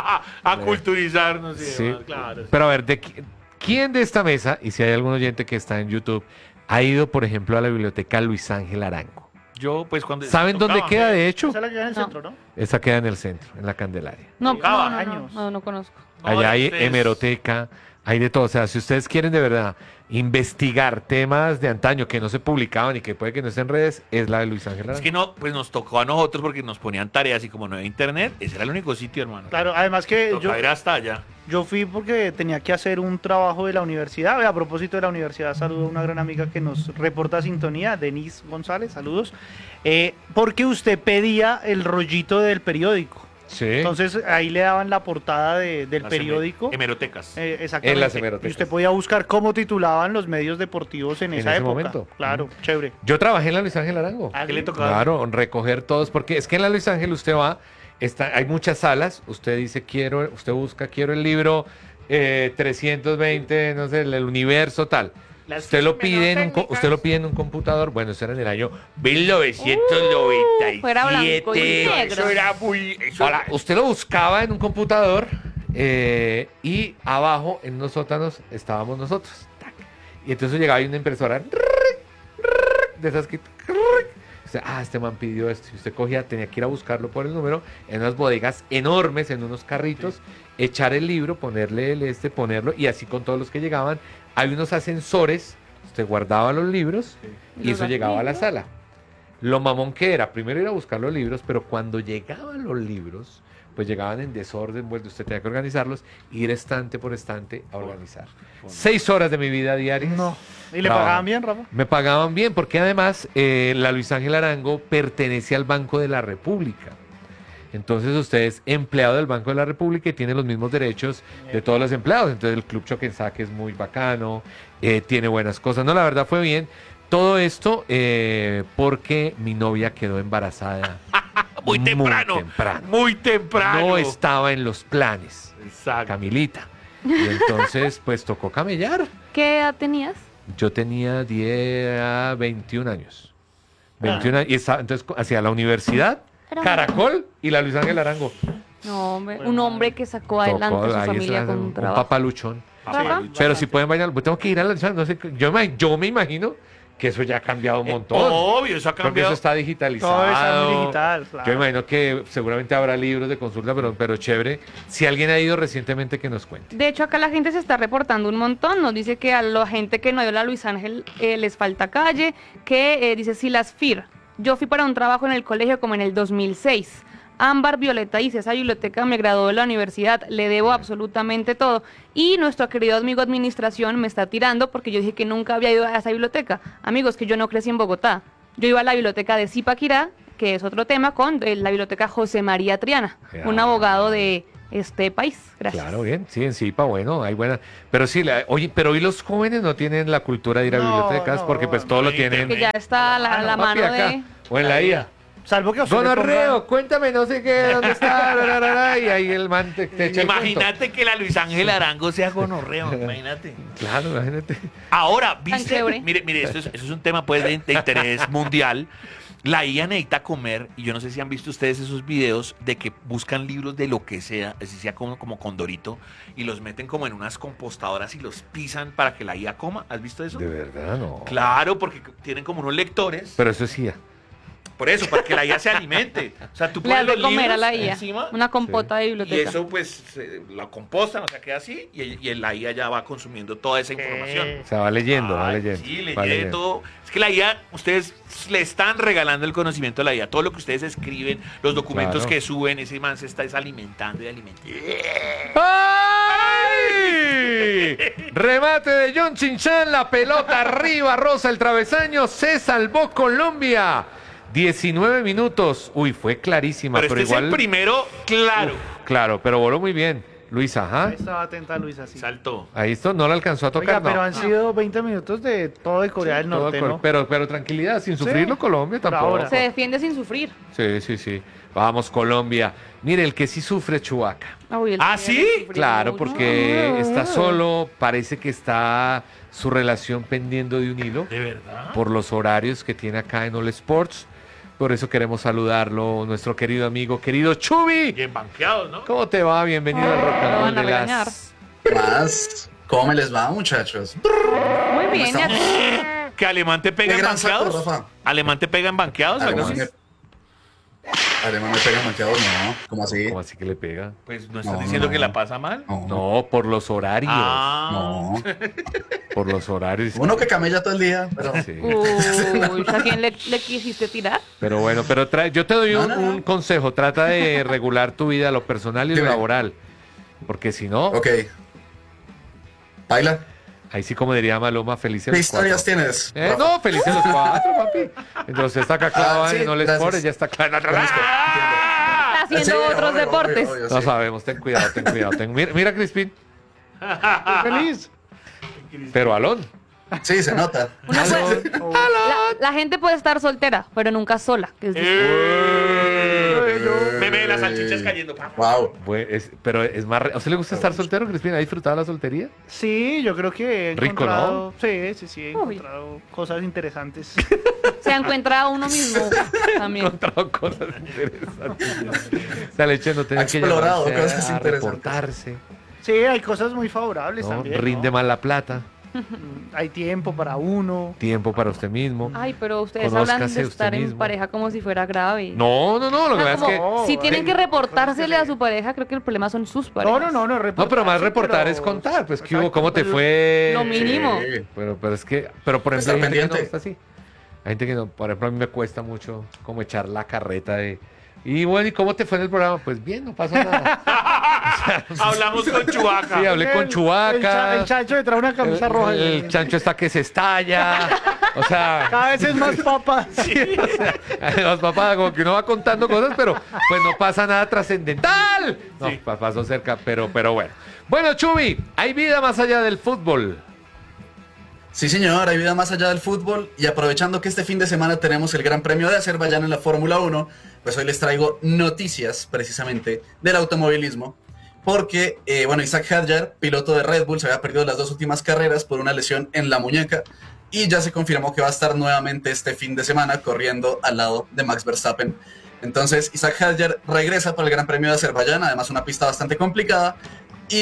A culturizarnos y Sí. demás, claro. Pero a ver, ¿quién de esta mesa, y si hay algún oyente que está en YouTube, ha ido, por ejemplo, a la biblioteca Luis Ángel Arango? Yo, pues, cuando. ¿Saben dónde tocaba, queda, de hecho? Esa es la que queda en el No. centro, ¿no? Esa queda en el centro, en la Candelaria. No, Tocaba no, años. no conozco. No, Allá hay ustedes- hemeroteca, hay de todo. O sea, si ustedes quieren de verdad investigar temas de antaño que no se publicaban y que puede que no estén en redes, es la de Luis Ángel Es Arango. que no, pues nos tocó a nosotros porque nos ponían tareas y como no había internet, ese era el único sitio, hermano. Claro, además que Tocaba ir hasta allá. yo fui porque tenía que hacer un trabajo de la universidad. A propósito de la universidad, saludo a una gran amiga que nos reporta sintonía, Denise González, saludos. Porque usted pedía el rollito del periódico. Sí. Entonces ahí le daban la portada del Las periódico. Hemerotecas. Exactamente. En las hemerotecas. Y usted podía buscar cómo titulaban los medios deportivos en En esa ese época. momento. Claro, chévere. Yo trabajé en la Luis Ángel Arango. Ah, ¿Qué le sí. tocaba? Claro, recoger todos, porque es que en la Luis Ángel usted va, hay muchas salas, usted dice usted busca, quiero el libro 320, no sé, el universo tal. Las Usted lo menos pide técnicas. usted lo pide en un computador, bueno, eso era en el año 1997. Fuera blanco y negro. Eso era muy. Eso Ahora, usted lo buscaba en un computador y abajo en unos sótanos estábamos nosotros. Tac. Y entonces llegaba ahí una impresora de esas que... Usted, este man pidió esto. Y usted cogía, tenía que ir a buscarlo por el número en unas bodegas enormes, en unos carritos, echar el libro, ponerle ponerlo y así con todos los que llegaban. Hay unos ascensores, usted guardaba los libros y ¿Los eso llegaba a la archivos? sala. Lo mamón que era, primero ir a buscar los libros, pero cuando llegaban los libros, pues llegaban en desorden, pues usted tenía que organizarlos, ir estante por estante a organizar. 6 horas de mi vida diaria. No. ¿Y le Trabajo. pagaban bien, Rafa? Me pagaban bien, porque además la Luis Ángel Arango pertenece al Banco de la República. Entonces usted es empleado del Banco de la República y tiene los mismos derechos de todos los empleados. Entonces el Club Choque en Saque es muy bacano, tiene buenas cosas. No, la verdad fue bien. Todo esto porque mi novia quedó embarazada. muy temprano. temprano. Muy temprano. No estaba en los planes, Exacto. Camilita. Y entonces pues tocó camellar. ¿Qué edad tenías? Yo tenía 21 años. 21 años. Y entonces hacia la universidad, Caracol y la Luis Ángel Arango. No, hombre, un hombre que sacó adelante Tocó, a su ahí familia está, con un un trabajo. papaluchón. Rafa, Pero si pueden bailar, pues tengo que ir a la no sé, yo me imagino que eso ya ha cambiado un montón. Obvio, eso ha Porque cambiado. eso está digitalizado. Todo está muy digital, claro. Yo imagino que seguramente habrá libros de consulta, pero chévere. Si alguien ha ido recientemente, que nos cuente. De hecho, acá la gente se está reportando un montón. Nos dice que a la gente que no dio la Luis Ángel les falta calle. Que dice Silas Fir. Yo fui para un trabajo en el colegio como en el 2006. Ámbar Violeta dice, esa biblioteca me graduó de la universidad, le debo absolutamente todo. Y nuestro querido amigo administración me está tirando porque yo dije que nunca había ido a esa biblioteca. Amigos, que yo no crecí en Bogotá. Yo iba a la biblioteca de Zipaquirá, que es otro tema, con la biblioteca José María Triana, un abogado de este país. Gracias. Claro, bien, sí, en Zipa, bueno, hay buenas. Pero sí, oye, pero hoy los jóvenes no tienen la cultura de ir a No, bibliotecas no, porque pues no, todo lo no, tienen. Que ya está la Papi, mano acá, de... o en la IA. Salvo que a usted Don le pongan- Arreo, cuéntame, no sé qué, dónde está, ra, ra, ra, ra, y ahí el man te echa el cuento. Imagínate que la Luis Ángel Arango sea gonorreo, imagínate. Claro, imagínate. Ahora, ¿viste? chévere. Mire, eso es un tema pues de interés mundial. La IA necesita comer, y yo no sé si han visto ustedes esos videos de que buscan libros de lo que sea, así sea como Condorito, y los meten como en unas compostadoras y los pisan para que la IA coma. ¿Has visto eso? De verdad, no. Claro, porque tienen como unos lectores. Pero eso sí. Por eso, para que la IA se alimente. O sea, tú Le pones das de los comer a libros la IA, encima una compota de y biblioteca. eso pues la compostan, o sea, queda así y la IA ya va consumiendo toda esa información. O sea, va leyendo, va Ay, leyendo. Sí, va lee leyendo. todo. Es que la IA, ustedes le están regalando el conocimiento a la IA. Todo lo que ustedes escriben, los documentos Claro. que suben, ese man se está alimentando y alimentando. ¡Ay! Remate de John Chinchan, la pelota arriba, rosa el travesaño, se salvó Colombia. 19 minutos. Uy, fue clarísima, Pero pero este es igual. el primero, claro. Claro, pero voló muy bien. Luis, ajá. Ahí estaba atenta Luisa, sí. Saltó. Ahí esto no la alcanzó a Oiga, tocar, pero no. han sido 20 minutos de todo de Corea del Todo Norte, col- ¿no? pero tranquilidad, sin sufrirlo Colombia por tampoco. ahora. Se defiende sin sufrir. Sí. Vamos, Colombia. Mire, el que sí sufre Chubaca. Uy, el ¿Ah, señor sí? sufrió Claro, mucho. porque está solo, parece que está su relación pendiendo de un hilo ¿De verdad? por los horarios que tiene acá en All Sports. Por eso queremos saludarlo, nuestro querido amigo, querido Chubi. Bien banqueados, ¿no? ¿Cómo te va? Bienvenido al Rock and Lo Roll van a de regañar. las... Más, ¿cómo me les va, muchachos? Muy bien, estamos? ya. ¿Que Alemán te pega Qué en gran saco, banqueados? Rafa. ¿Alemán te pega en banqueados? ¿Algo Alemán así? me pega manqueados, no. ¿Cómo así? ¿Cómo así que le pega? Pues no estás No, diciendo no. que la pasa mal. No, No, por los horarios. Ah, no. Por los horarios. Uno que camella todo el día, pero... Sí. Uy, ¿a quién le quisiste tirar? Pero bueno, yo te doy No, un, no, no. un consejo. Trata de regular tu vida, lo personal y lo Dime. laboral. Porque si no, Ok. Baila. ahí sí como diría Maloma, felices ¿Qué los historias cuatro. tienes? Rafa? No, felices los cuatro, papi. Entonces está acá clavado sí, en No Les gracias. Pobres, ya está claro. Conozco, Está haciendo Sí, otros obvio, deportes. obvio, No sí. sabemos, ten cuidado. Mira, Crispín, Estoy feliz. pero Alon. Sí, se nota. Una puede- Oh, la gente puede estar soltera, pero nunca sola. Que es distinto. Meme de las salchichas cayendo. Wow. Pero es más... ¿A usted le gusta estar soltero, Crispín? ¿Ha disfrutado la soltería? Sí, yo creo que he Rico, encontrado... Sí, he Uy. encontrado cosas interesantes. Se encuentra uno mismo también. Encontrado cosas interesantes. O sea, el hecho de no tener Ha que explorado llamarse cosas a interesantes. reportarse, Sí, hay cosas muy favorables ¿no? también, Rinde ¿no? mal la plata, Hay tiempo para uno. tiempo para usted mismo. Ay, pero ustedes hablan Conózcase de usted estar en mismo. pareja como si fuera grave. No, lo que pasa es que... como- Si tienen que Sí. reportársele a su pareja, creo que el problema son sus parejas. No, No, pero más reportar es contar, pues, ¿qué hubo? ¿Cómo te fue? Lo mínimo. Sí. Pero es que, pero por ejemplo, Estar hay gente que no pendiente. está así. Hay gente que no, por ejemplo, a mí me cuesta mucho como echar la carreta de... Y bueno, ¿y cómo te fue en el programa? Pues bien, no pasó nada. Hablamos con Chubaca. Sí, hablé con Chubaca. El chancho le trae una camisa roja. El chancho está que se estalla. O sea, Cada vez es más papa. los papás como que uno va contando cosas, pero pues no pasa nada trascendental. No, Sí. pasó cerca, pero bueno. Bueno, Chubi, hay vida más allá del fútbol. Sí, señor, hay vida más allá del fútbol y aprovechando que este fin de semana tenemos el Gran Premio de Azerbaiyán en la Fórmula 1, pues hoy les traigo noticias precisamente del automovilismo, porque, bueno, Isaac Hadjar, piloto de Red Bull, se había perdido las 2 últimas carreras por una lesión en la muñeca y ya se confirmó que va a estar nuevamente este fin de semana corriendo al lado de Max Verstappen. Entonces, Isaac Hadjar regresa para el Gran Premio de Azerbaiyán, además una pista bastante complicada y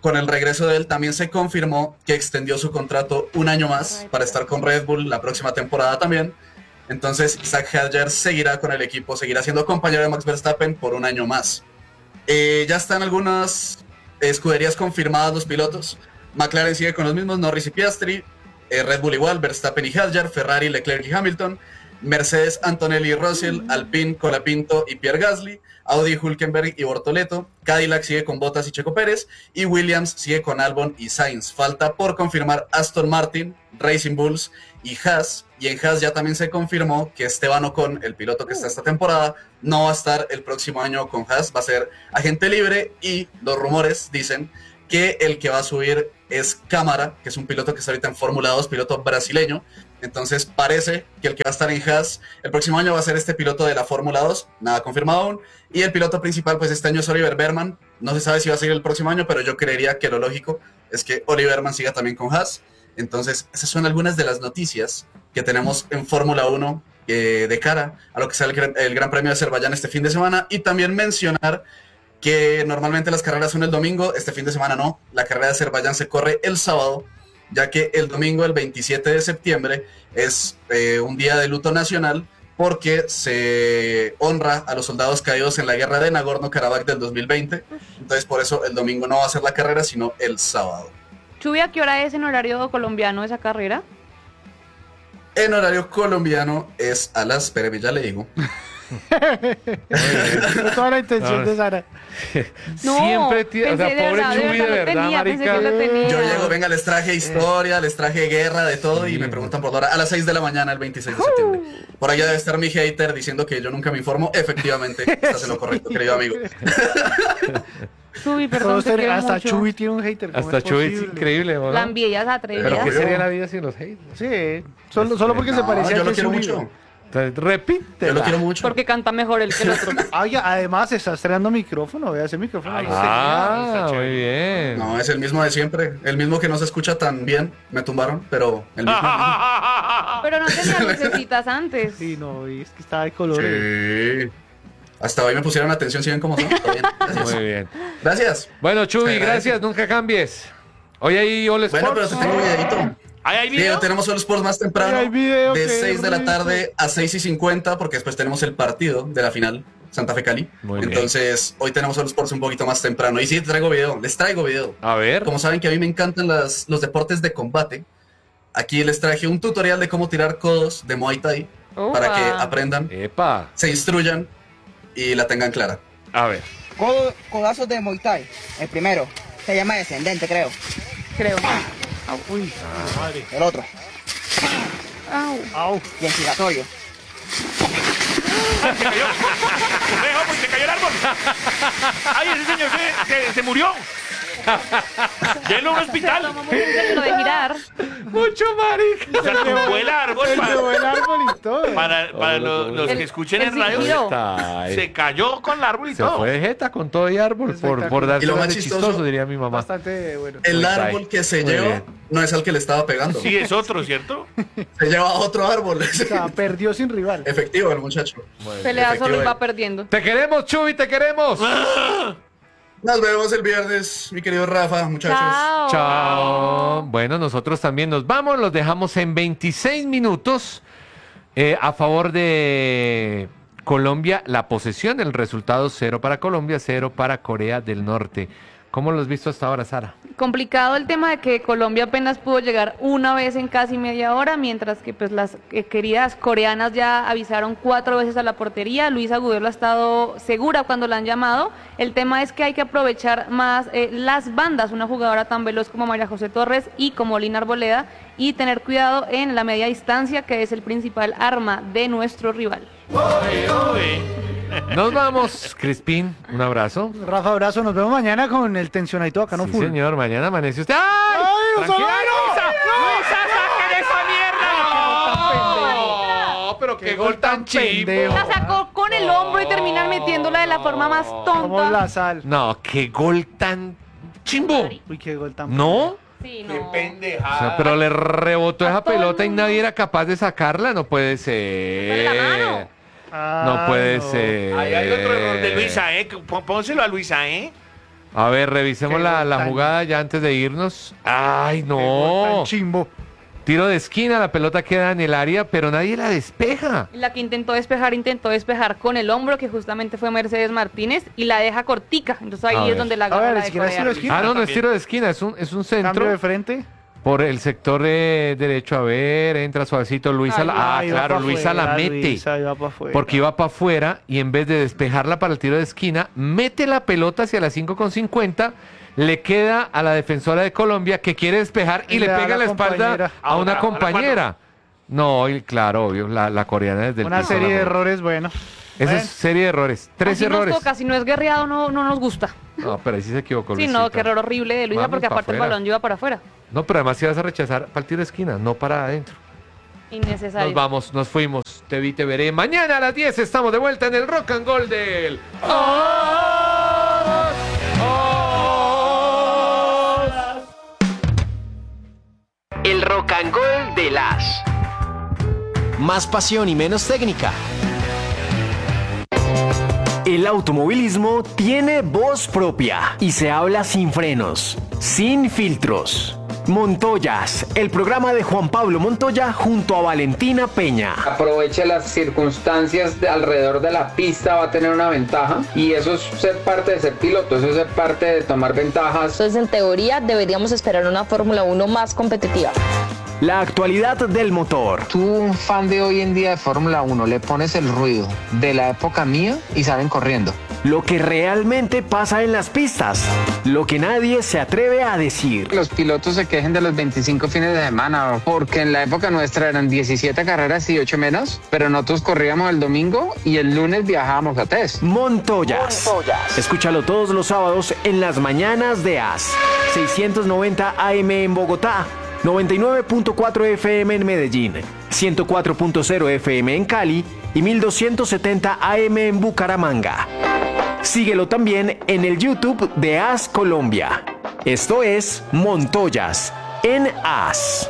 con el regreso de él también se confirmó que extendió su contrato un año más para estar con Red Bull la próxima temporada también. Entonces Zach Hadjar seguirá con el equipo, seguirá siendo compañero de Max Verstappen por un año más. Ya están algunas escuderías confirmadas los pilotos. McLaren sigue con los mismos, Norris y Piastri. Red Bull igual, Verstappen y Hadjar, Ferrari, Leclerc y Hamilton. Mercedes, Antonelli y Russell, Alpine, Colapinto y Pierre Gasly, Audi, Hülkenberg y Bortoleto, Cadillac sigue con Bottas y Checo Pérez, y Williams sigue con Albon y Sainz. Falta por confirmar Aston Martin, Racing Bulls y Haas, y en Haas ya también se confirmó que Esteban Ocon, el piloto que está esta temporada, no va a estar el próximo año con Haas, va a ser agente libre, y los rumores dicen que el que va a subir es Cámara, que es un piloto que está ahorita en Fórmula 2, piloto brasileño. Entonces parece que el que va a estar en Haas el próximo año va a ser este piloto de la Fórmula 2, nada confirmado aún. Y el piloto principal pues este año es Oliver Berman, no se sabe si va a seguir el próximo año, pero yo creería que lo lógico es que Oliver Berman siga también con Haas. Entonces esas son algunas de las noticias que tenemos en Fórmula 1 de cara a lo que sea el Gran Premio de Azerbaiyán este fin de semana. Y también mencionar que normalmente las carreras son el domingo, este fin de semana no, la carrera de Azerbaiyán se corre el sábado, ya que el domingo, el 27 de septiembre, es un día de luto nacional porque se honra a los soldados caídos en la guerra de Nagorno-Karabaj del 2020. Entonces, por eso el domingo no va a ser la carrera, sino el sábado. Chuy, ¿a qué hora es en horario colombiano esa carrera? En horario colombiano es a las... Espéreme, ya le digo. Toda la intención de Sara. No, Siempre, o sea, pensé de pobre verdad, Chuy, de lo verdad, tenía, pensé marica. que lo tenía. Yo llego, venga, les traje historia, les traje guerra, de todo, y me preguntan por la hora. A las 6 de la mañana, el 26 de septiembre. Por allá debe estar mi hater diciendo que yo nunca me informo. Efectivamente, estás en lo correcto, querido amigo. Chuy, perdón, te quiero Hasta mucho. Chuy tiene un hater. ¿cómo Hasta es Chuy es posible? increíble, ¿no? La envidia se atrevida. Pero ¿qué Obvio. sería la vida sin los haters? Sí, solo porque se No, parecía yo a lo Jesús quiero Uribe. mucho. Entonces, repite. Yo lo quiero mucho. Porque canta mejor el que el otro. Oye, además está estrenando micrófono, vea ese micrófono. Ay, no Ah, Está muy chévere. bien. No, es el mismo de siempre. El mismo que no se escucha tan bien. Me tumbaron, pero el mismo. Pero no tenía lucecitas antes. Sí, no, y es que está de colores. Sí. Hasta hoy me pusieron atención, si ven cómo son. Todo bien. Gracias. Muy bien. Gracias. Bueno, Chuy, Se agradece. gracias, nunca cambies. Hoy hay All Sports. Bueno, pero te tengo un videito. ¿Ahí hay Diego, video? tenemos All Sports más temprano. Ay, hay video, de qué 6 de la rico. tarde a 6:50, porque después tenemos el partido de la final, Santa Fe Cali. Muy bien. Entonces, hoy tenemos All Sports un poquito más temprano. Y sí, te traigo video, les traigo video. A ver. Como saben que a mí me encantan los deportes de combate, aquí les traje un tutorial de cómo tirar codos de Muay Thai para que aprendan, Epa. se instruyan y la tengan clara. A ver. Codazos de Muay Thai. El primero. Se llama descendente, creo. Creo. Uy, El otro. Au. au. Y el giratorio. Se cayó. Dejo porque se cayó el árbol. Ay, ese señor se murió. Llévenlo a un hospital. Toma muy en serio lo de girar. Mucho marica. Se tumbó el árbol El de buen árbol y todo. para los El- que escuchen el en radio. giró. Ay, Se cayó con el árbol y se todo. fue de jeta con todo y árbol por darse Y lo una más de chistoso- chistoso, diría mi mamá. Bastante bueno. El Muay Thai. árbol que se Muy lleva bien. no es al que le estaba pegando. Sí, es otro, ¿cierto? Se lleva a otro árbol. O sea, perdió sin rival. Efectivo el muchacho. Pelea solo y Efectivo. va perdiendo. Te queremos, Chuy, te queremos. Nos vemos el viernes, mi querido Rafa, muchachos. Chao. Chao. Bueno, nosotros también nos vamos, los dejamos en 26 minutos a favor de Colombia. La posesión, el resultado 0 para Colombia, 0 para Corea del Norte. ¿Cómo lo has visto hasta ahora, Sara? Complicado el tema de que Colombia apenas pudo llegar una vez en casi media hora, mientras que pues las queridas coreanas ya avisaron 4 veces a la portería. Luisa Agudelo ha estado segura cuando la han llamado. El tema es que hay que aprovechar más las bandas, una jugadora tan veloz como María José Torres y como Lina Arboleda, y tener cuidado en la media distancia, que es el principal arma de nuestro rival. Nos vamos, Crispín, un abrazo. Rafa, abrazo. Nos vemos mañana con el tensionadito bacano Sí, full. señor, mañana amanece usted. ¡Ay! ¡Ay, ¡Tranquila, Osalá! Luisa! ¡Luisa, saquen esa mierda! ¡No! ¡Pero qué gol tan pendejo. chimbo! La sacó con el hombro y terminar metiéndola de la forma más Como la tonta. sal. No, qué gol tan chimbo. Uy, qué gol tan ¿No? Sí, no. O sea, pero le rebotó A esa todo el pelota y mundo. nadie era capaz de sacarla. No puede Fue la ser. mano. No puede no. ser. Ahí hay otro error de Luisa, ¿eh? Pónselo a Luisa, ¿eh? A ver, revisemos Qué la gol tan- jugada ya antes de irnos. ¡Ay, Qué gol tan no! chimbo. Tiro de esquina, la pelota queda en el área, pero nadie la despeja. La que intentó despejar con el hombro, que justamente fue Mercedes Martínez, y la deja cortica. Entonces ahí A es ver. donde la A ver, agarra la ni siquiera es tiro de de esquina. Ah, no, no es también. tiro de esquina, es un Cambio de centro frente. por el sector derecho. A ver, entra suavecito. Luisa la... Ah, Ahí va claro, pa' Luisa la afuera, mete. Luisa, ahí va pa' afuera. Porque iba para afuera y en vez de despejarla para el tiro de esquina, mete la pelota hacia las 5,50, le queda a la defensora de Colombia que quiere despejar y Y le le da pega a la la espalda compañera. a una A la compañera. No, y claro, obvio, la coreana desde el Una piso serie de la mete. errores, bueno. Esa Bueno, es serie de errores. 3 Así errores. nos toca, si no es guerreado no nos gusta. No, pero ahí sí se equivocó. Sí, Luisita. no, qué error horrible de Luisa, Vamos porque pa' aparte el afuera. balón iba para afuera. No, pero además si vas a rechazar para el tiro de esquina, no para adentro. Innecesario. Nos vamos, nos fuimos. Te vi, te veré. Mañana a las 10 estamos de vuelta en el Rock and Gold del... El rock and roll de las. Más pasión y menos técnica. El automovilismo tiene voz propia y se habla sin frenos, sin filtros. Montoyas, el programa de Juan Pablo Montoya junto a Valentina Peña. Aproveche las circunstancias alrededor de la pista, va a tener una ventaja, y eso es ser parte de ser piloto, eso es ser parte de tomar ventajas. Entonces, en teoría, deberíamos esperar una Fórmula 1 más competitiva. La actualidad del motor. Tú, un fan de hoy en día de Fórmula 1, le pones el ruido de la época mía y salen corriendo. Lo que realmente pasa en las pistas. Lo que nadie se atreve a decir. Los pilotos se quejen de los 25 fines de semana, porque en la época nuestra eran 17 carreras y 8 menos, pero nosotros corríamos el domingo y el lunes viajábamos a test. Montoyas. Escúchalo todos los sábados en las mañanas de AS. 690 AM en Bogotá, 99.4 FM en Medellín, 104.0 FM en Cali y 1270 AM en Bucaramanga. Síguelo también en el YouTube de AS Colombia. Esto es Montoyas en AS.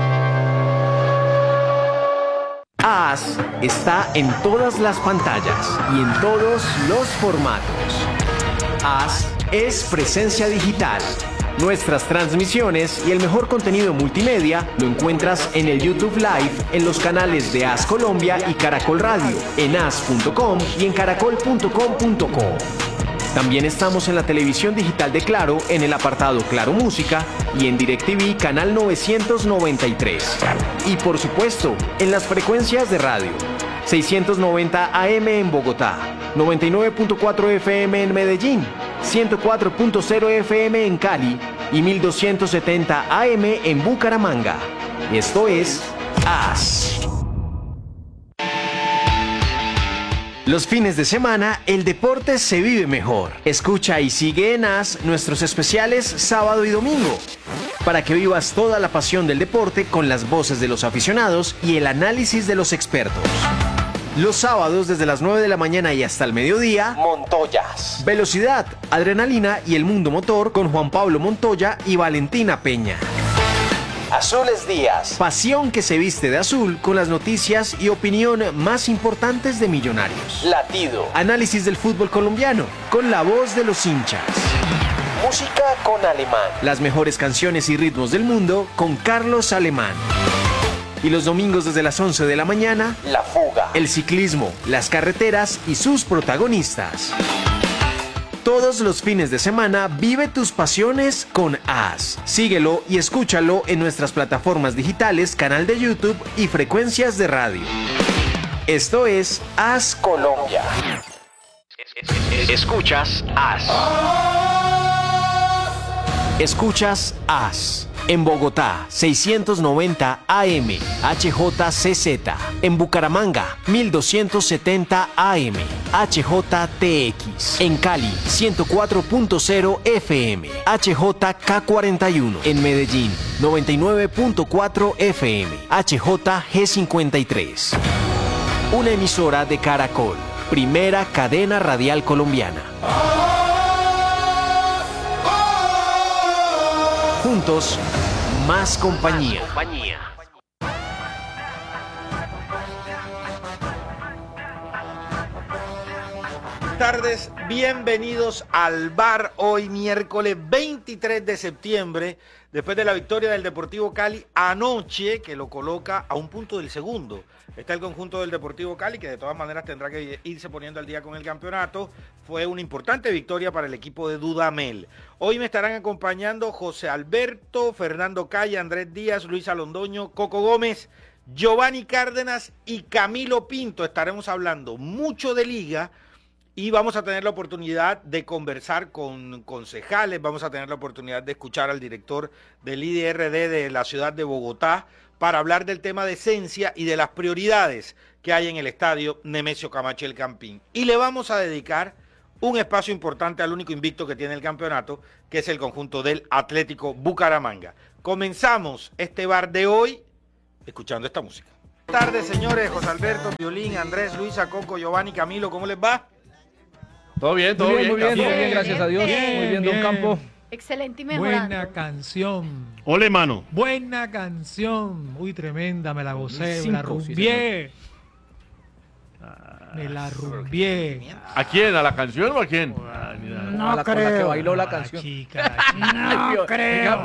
AS está en todas las pantallas y en todos los formatos. AS es presencia digital. Nuestras transmisiones y el mejor contenido multimedia lo encuentras en el YouTube Live, en los canales de AS Colombia y Caracol Radio, en as.com y en caracol.com.co. También estamos en la televisión digital de Claro, en el apartado Claro Música y en DirecTV canal 993. Y por supuesto, en las frecuencias de radio. 690 AM en Bogotá, 99.4 FM en Medellín, 104.0 FM en Cali y 1270 AM en Bucaramanga. Esto es AS. Los fines de semana, el deporte se vive mejor. Escucha y sigue en AS nuestros especiales sábado y domingo, para que vivas toda la pasión del deporte con las voces de los aficionados y el análisis de los expertos. Los sábados desde las 9 de la mañana y hasta el mediodía, Montoyas. Velocidad, adrenalina y el mundo motor con Juan Pablo Montoya y Valentina Peña. Azules Días. Pasión que se viste de azul con las noticias y opinión más importantes de Millonarios. Latido. Análisis del fútbol colombiano con la voz de los hinchas. Música con Alemán. Las mejores canciones y ritmos del mundo con Carlos Alemán. Y los domingos desde las 11 de la mañana, La Fuga. El ciclismo, las carreteras y sus protagonistas. Todos los fines de semana vive tus pasiones con AS. Síguelo y escúchalo en nuestras plataformas digitales, canal de YouTube y frecuencias de radio. Esto es AS Colombia. Escuchas AS. Escuchas AS. En Bogotá, 690 AM, HJCZ. En Bucaramanga, 1270 AM, HJTX. En Cali, 104.0 FM, HJK41. En Medellín, 99.4 FM, HJG53. Una emisora de Caracol, primera cadena radial colombiana. Juntos, más compañía. buenas tardes, bienvenidos al bar hoy miércoles 23 de septiembre, después de la victoria del Deportivo Cali anoche, que lo coloca a un punto del segundo. Está el conjunto del Deportivo Cali, que de todas maneras tendrá que irse poniendo al día con el campeonato. Fue una importante victoria para el equipo de Dudamel. Hoy me estarán acompañando José Alberto, Fernando Calle, Andrés Díaz, Luis Alondoño, Coco Gómez, Giovanni Cárdenas y Camilo Pinto. Estaremos hablando mucho de liga y vamos a tener la oportunidad de conversar con concejales, vamos a tener la oportunidad de escuchar al director del IDRD de la ciudad de Bogotá para hablar del tema de esencia y de las prioridades que hay en el estadio Nemesio Camacho El Campín. Y le vamos a dedicar un espacio importante al único invicto que tiene el campeonato, que es el conjunto del Atlético Bucaramanga. Comenzamos este bar de hoy escuchando esta música. Buenas tardes, señores. José Alberto, Violín, Andrés, Luisa, Coco, Giovanni, Camilo, ¿cómo les va? Todo bien, Muy bien, gracias a Dios. Muy bien, don Campo. Excelente y mejorando. Buena canción. Ole, mano. Buena canción. Muy tremenda, me la gocé, me la Cinco, rumbié. Me la rumbié. ¿A quién? ¿A la canción o a quién? No con la que bailó la canción. Chica, no creo.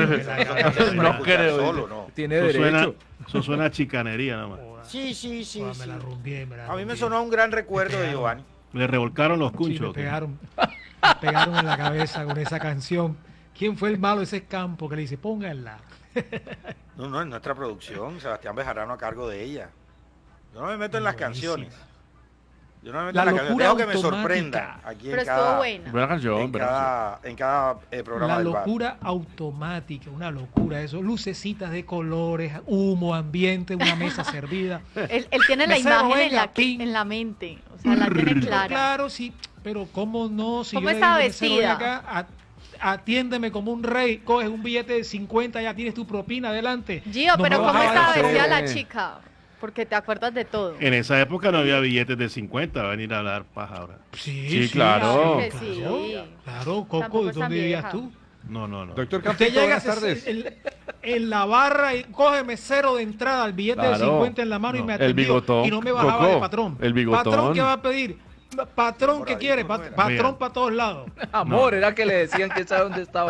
No creo. Solo, no. Tiene derecho. Eso suena a chicanería nada más. Sí. Me la rumbié, me la A mí me rumbié. sonó un gran recuerdo de Giovanni. Le revolcaron los Sí, cunchos. me pegaron en la cabeza con esa canción. ¿Quién fue el malo de ese campo que le dice, pónganla? No, es nuestra producción. Sebastián Bejarano a cargo de ella. Yo no me meto en las canciones. Yo no me meto La en las canciones. locura Dejo que me automática. sorprenda aquí Pero en estuvo cada, buena. Buena canción, en cada programa La del bar. locura automática, una locura eso, lucecitas de colores, humo, ambiente, una mesa servida. Él tiene la Mesero, imagen venga, ping. en la mente. O sea, la tiene clara. Claro, sí, pero cómo no, si ¿Cómo yo le estaba digo, mesero, ven vestida? acá, atiéndeme como un rey, coges un billete de 50, ya tienes tu propina adelante. Gio, No pero me ¿cómo vas a estaba dar vestida eso. la chica? Porque te acuerdas de todo. En esa época no había billetes de 50, va a venir a hablar paja ahora. Sí, claro. Claro que sí. Claro, Tampoco Coco, es tan ¿dónde vivías vieja. tú? No. Doctor Usted Campito, llega buenas tardes. en la barra y coge mesero de entrada, el billete de Claro. 50 en la mano y me El atendió. bigotón. Y no me bajaba Coco, de patrón. el bigotón. ¿Patrón qué va a pedir? Patrón, ¿qué Por ahí, quiere? por fuera. Patrón Mira. para todos lados. Amor, era que le decían que sabe dónde estaba.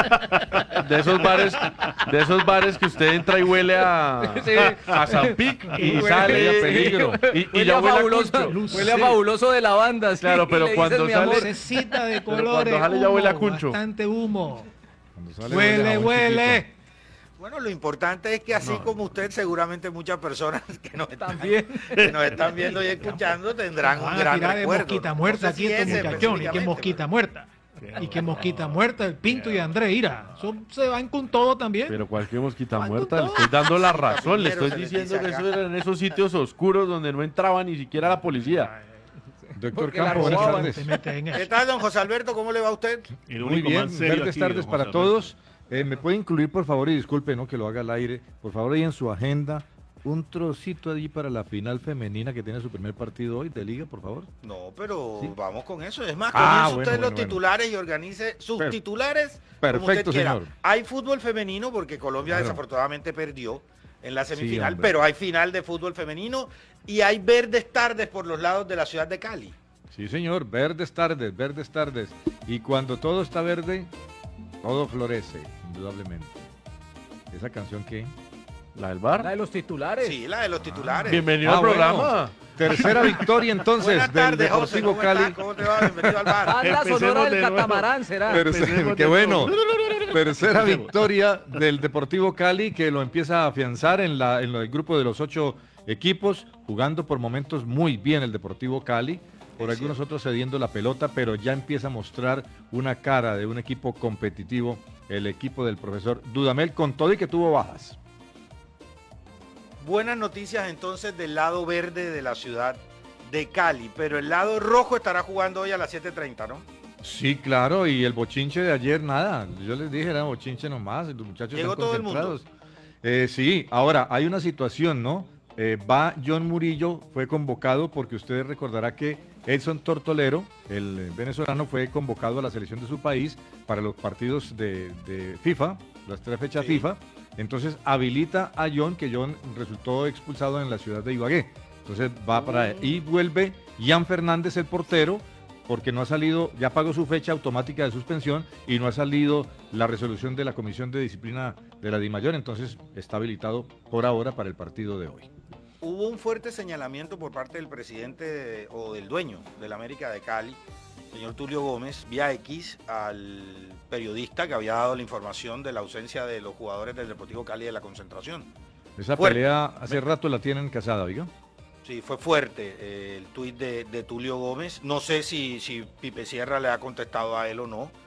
De esos bares que usted entra y huele a Zampic y Huele sale a peligro. y ya huele a fabuloso, cuncho. huele a fabuloso de la banda. sí, Claro, pero le cuando dices, mi sale- amor. Lucecita de cuando colores, sale ya huele a humo, cuncho. bastante humo. sale Huele, huele. Bueno, lo importante es que así como usted, seguramente muchas personas que nos están, También. que nos están viendo y escuchando tendrán un Van a gran tirar de recuerdo. mosquita ¿no? muerta No sé aquí si estos ese muchachones. ¿Y qué específicamente, mosquita muerta? ¿Y qué mosquita muerta? El Pinto y André, ira. Se van con todo también. Pero cualquier mosquita muerta, le estoy dando la razón, le estoy diciendo que eso era en esos sitios oscuros donde no entraba ni siquiera la policía. Doctor Porque la Campo, buenas robaban. tardes. Se mete en eso. ¿Qué tal, don José Alberto? ¿Cómo le va a usted? El Muy único bien, más serio verdes aquí, tardes don para José todos. ¿Me puede incluir, por favor, y disculpe, ¿no? Que lo haga al aire, por favor, ahí en su agenda, un trocito allí para la final femenina que tiene su primer partido hoy de liga, por favor? No, pero vamos con eso. Es más, Ah, comience usted bueno, los titulares y organice sus titulares como Perfecto, usted quiera. señor. Hay fútbol femenino porque Colombia Claro. desafortunadamente perdió en la Sí, semifinal, hombre. pero hay final de fútbol femenino y hay verdes tardes por los lados de la ciudad de Cali. Sí, señor, verdes tardes, verdes tardes. Y cuando todo está verde, todo florece, indudablemente. ¿Esa canción qué? ¿La del bar? La de los titulares. Sí, la de los titulares. Bienvenido al bueno. programa. Tercera victoria entonces Buenas del tardes, José. Deportivo ¿Cómo Cali. está? ¿Cómo te va? Bienvenido al bar. Banda Empecemos sonora del de nuevo. catamarán será. Qué bueno. Tercera victoria del Deportivo Cali que lo empieza a afianzar en el grupo de los 8 equipos, jugando por momentos muy bien el Deportivo Cali, por algunos otros cediendo la pelota, pero ya empieza a mostrar una cara de un equipo competitivo, el equipo del profesor Dudamel, con todo y que tuvo bajas. Buenas noticias entonces del lado verde de la ciudad de Cali, pero el lado rojo estará jugando hoy a las 7:30, ¿no? Sí, claro, y el bochinche de ayer, nada, yo les dije, era bochinche nomás, los muchachos Llegó están todo el mundo. concentrados. Sí, ahora, hay una situación, ¿no? Va John Murillo, fue convocado porque ustedes recordará que Edson Tortolero, el venezolano, fue convocado a la selección de su país para los partidos de FIFA, las 3 fechas Sí. FIFA, entonces habilita a John, que John resultó expulsado en la ciudad de Ibagué, entonces va para y vuelve Ian Fernández, el portero, porque no ha salido, ya pagó su fecha automática de suspensión y no ha salido la resolución de la Comisión de Disciplina de la DIMAYOR, entonces está habilitado por ahora para el partido de hoy. Hubo un fuerte señalamiento por parte del presidente o del dueño del América de Cali, señor Tulio Gómez, vía X, al periodista que había dado la información de la ausencia de los jugadores del Deportivo Cali de la concentración. Esa Fuerte. pelea hace rato la tienen casada, ¿oiga? Sí, fue fuerte el tuit de Tulio Gómez. No sé si Pipe Sierra le ha contestado a él o no.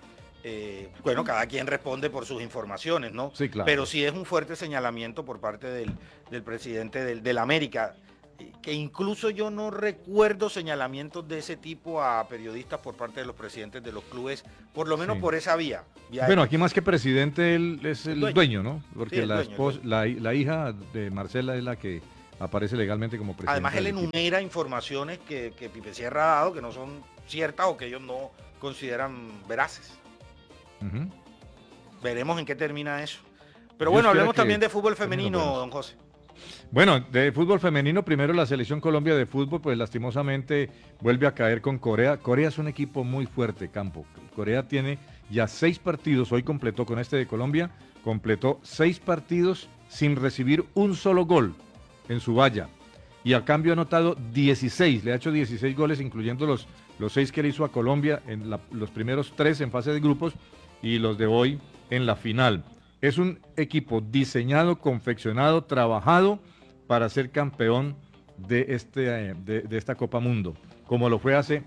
Bueno, cada quien responde por sus informaciones, ¿no? Sí, claro. Pero sí es un fuerte señalamiento por parte del presidente del América, que incluso yo no recuerdo señalamientos de ese tipo a periodistas por parte de los presidentes de los clubes, por lo menos Sí. por esa vía. Bueno, aquí más que presidente, él es el dueño, ¿no? Porque Sí, el la, dueño, esposa, la hija de Marcela es la que aparece legalmente como presidente. Además, él del equipo. enumera informaciones que Pipe Sierra ha dado que no son ciertas o que ellos no consideran veraces. Ujú. Veremos en qué termina eso. Pero Dios bueno, quiera hablemos que también de fútbol termine femenino, buenos. don José. Bueno, de fútbol femenino, primero la selección Colombia de fútbol, pues lastimosamente vuelve a caer con Corea. Corea es un equipo muy fuerte, Campo. Corea tiene ya 6 partidos, hoy completó con este de Colombia, completó 6 partidos sin recibir un solo gol en su valla. Y a cambio ha anotado 16, le ha hecho 16 goles, incluyendo los 6 que le hizo a Colombia en los primeros 3 en fase de grupos y los de hoy en la final. Es un equipo diseñado, confeccionado, trabajado para ser campeón de esta Copa Mundo, como lo fue hace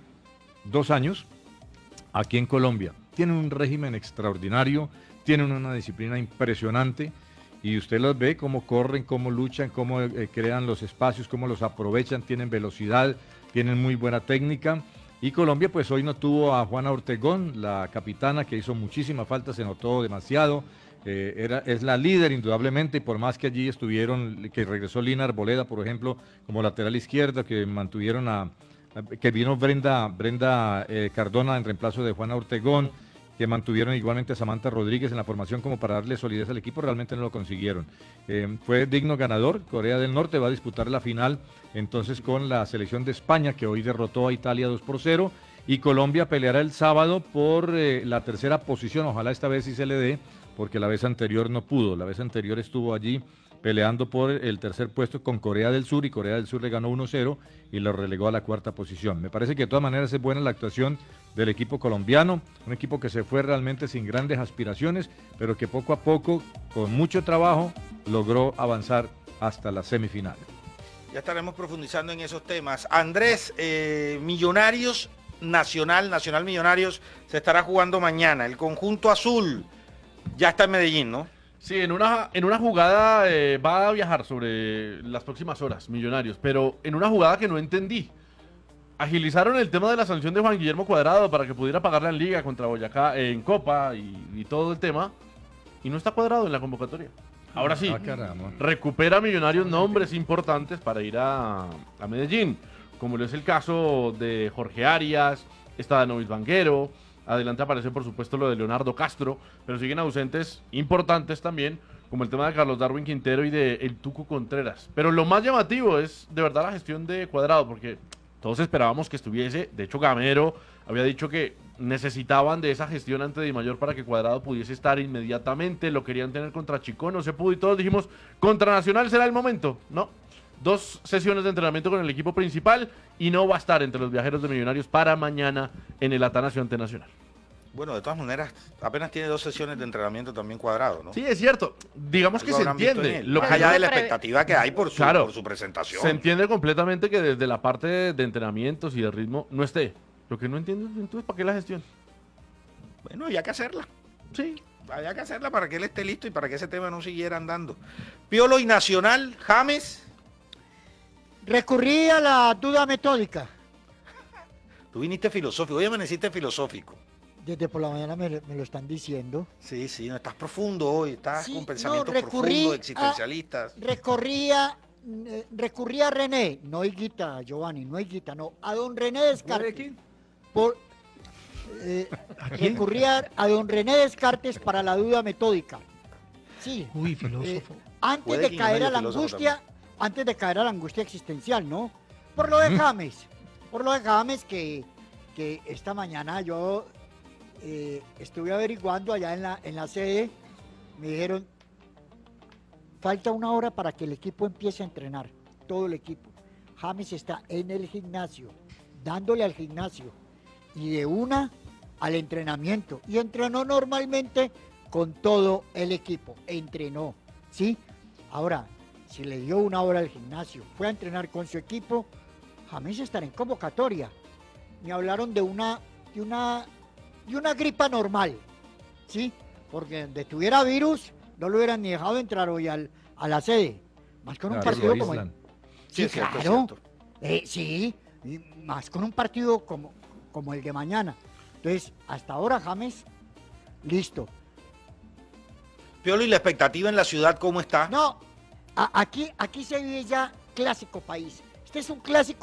2 años aquí en Colombia. Tienen un régimen extraordinario, tienen una disciplina impresionante y usted los ve cómo corren, cómo luchan, cómo crean los espacios, cómo los aprovechan, tienen velocidad, tienen muy buena técnica. Y Colombia pues hoy no tuvo a Juana Ortegón, la capitana, que hizo muchísima falta, se notó demasiado. Es la líder indudablemente, y por más que allí estuvieron, que regresó Lina Arboleda, por ejemplo, como lateral izquierda, que mantuvieron que vino Brenda Cardona en reemplazo de Juana Ortegón, que mantuvieron igualmente a Samantha Rodríguez en la formación como para darle solidez al equipo, realmente no lo consiguieron. Fue digno ganador, Corea del Norte va a disputar la final entonces con la selección de España, que hoy derrotó a Italia 2-0, y Colombia peleará el sábado por la tercera posición, ojalá esta vez sí se le dé, porque la vez anterior no pudo, la vez anterior estuvo allí peleando por el tercer puesto con Corea del Sur, y Corea del Sur le ganó 1-0 y lo relegó a la 4ª posición. Me parece que de todas maneras es buena la actuación del equipo colombiano, un equipo que se fue realmente sin grandes aspiraciones, pero que poco a poco, con mucho trabajo, logró avanzar hasta la semifinal. Ya estaremos profundizando en esos temas. Andrés, Millonarios Nacional Millonarios se estará jugando mañana. El conjunto azul ya está en Medellín, ¿no? Sí, en una jugada va a viajar sobre las próximas horas, Millonarios, pero en una jugada que no entendí. Agilizaron el tema de la sanción de Juan Guillermo Cuadrado para que pudiera pagarla en Liga contra Boyacá, en Copa y todo el tema, y no está Cuadrado en la convocatoria. Ahora sí, recupera Millonarios nombres importantes para ir a Medellín, como lo es el caso de Jorge Arias, está Danovis Vanguero. Adelante aparece por supuesto lo de Leonardo Castro, pero siguen ausentes importantes también, como el tema de Carlos Darwin Quintero y de El Tuco Contreras. Pero lo más llamativo es de verdad la gestión de Cuadrado, porque todos esperábamos que estuviese. De hecho, Gamero había dicho que necesitaban de esa gestión ante Di Mayor para que Cuadrado pudiese estar inmediatamente. Lo querían tener contra Chico, no se pudo, y todos dijimos, contra Nacional será el momento. No, 2 sesiones de entrenamiento con el equipo principal y no va a estar entre los viajeros de Millonarios para mañana en el Atanasio ante Nacional. Bueno, de todas maneras, apenas tiene 2 sesiones de entrenamiento también Cuadrado, ¿no? Sí, es cierto. Digamos que Algo se habrán visto en entiende. él, Lo más que allá yo- de la expectativa que hay por su presentación. Se entiende completamente que desde la parte de entrenamientos y de ritmo no esté. Lo que no entiendo es entonces para qué la gestión. Bueno, había que hacerla. Sí. Había que hacerla para que él esté listo y para que ese tema no siguiera andando. Piolo y Nacional, James. Recurrí a la duda metódica. Tú viniste filosófico, hoy amaneciste filosófico. Desde por la mañana me lo están diciendo. Sí, sí, no estás profundo hoy, estás Sí, con pensamientos no, recurrí profundos, existencialistas. Recurrí a René, no Higuita, Giovanni, no Higuita, no, a don René Descartes. Recurrí a don René Descartes para la duda metódica. Sí. Uy, filósofo. Antes Puede de que caer medio a la filósofo angustia, antes de caer a la angustia existencial, ¿no? Por lo de James, que que esta mañana yo estuve averiguando allá en la sede, me dijeron, falta una hora para que el equipo empiece a entrenar, todo el equipo. James está en el gimnasio, dándole al gimnasio, y de una al entrenamiento, y entrenó normalmente con todo el equipo, entrenó, ¿sí? Ahora, si le dio una hora al gimnasio, fue a entrenar con su equipo, James estará en convocatoria. Me hablaron de una gripa normal, ¿sí? Porque donde tuviera virus, no lo hubieran ni dejado entrar hoy a la sede. Más con un Claro, partido lo como aíslan. Sí, es cierto, es claro. cierto. Sí, y más con un partido como el de mañana. Entonces, hasta ahora James, listo. Piolo, ¿y la expectativa en la ciudad cómo está? No, aquí se vive ya clásico país. Este es un clásico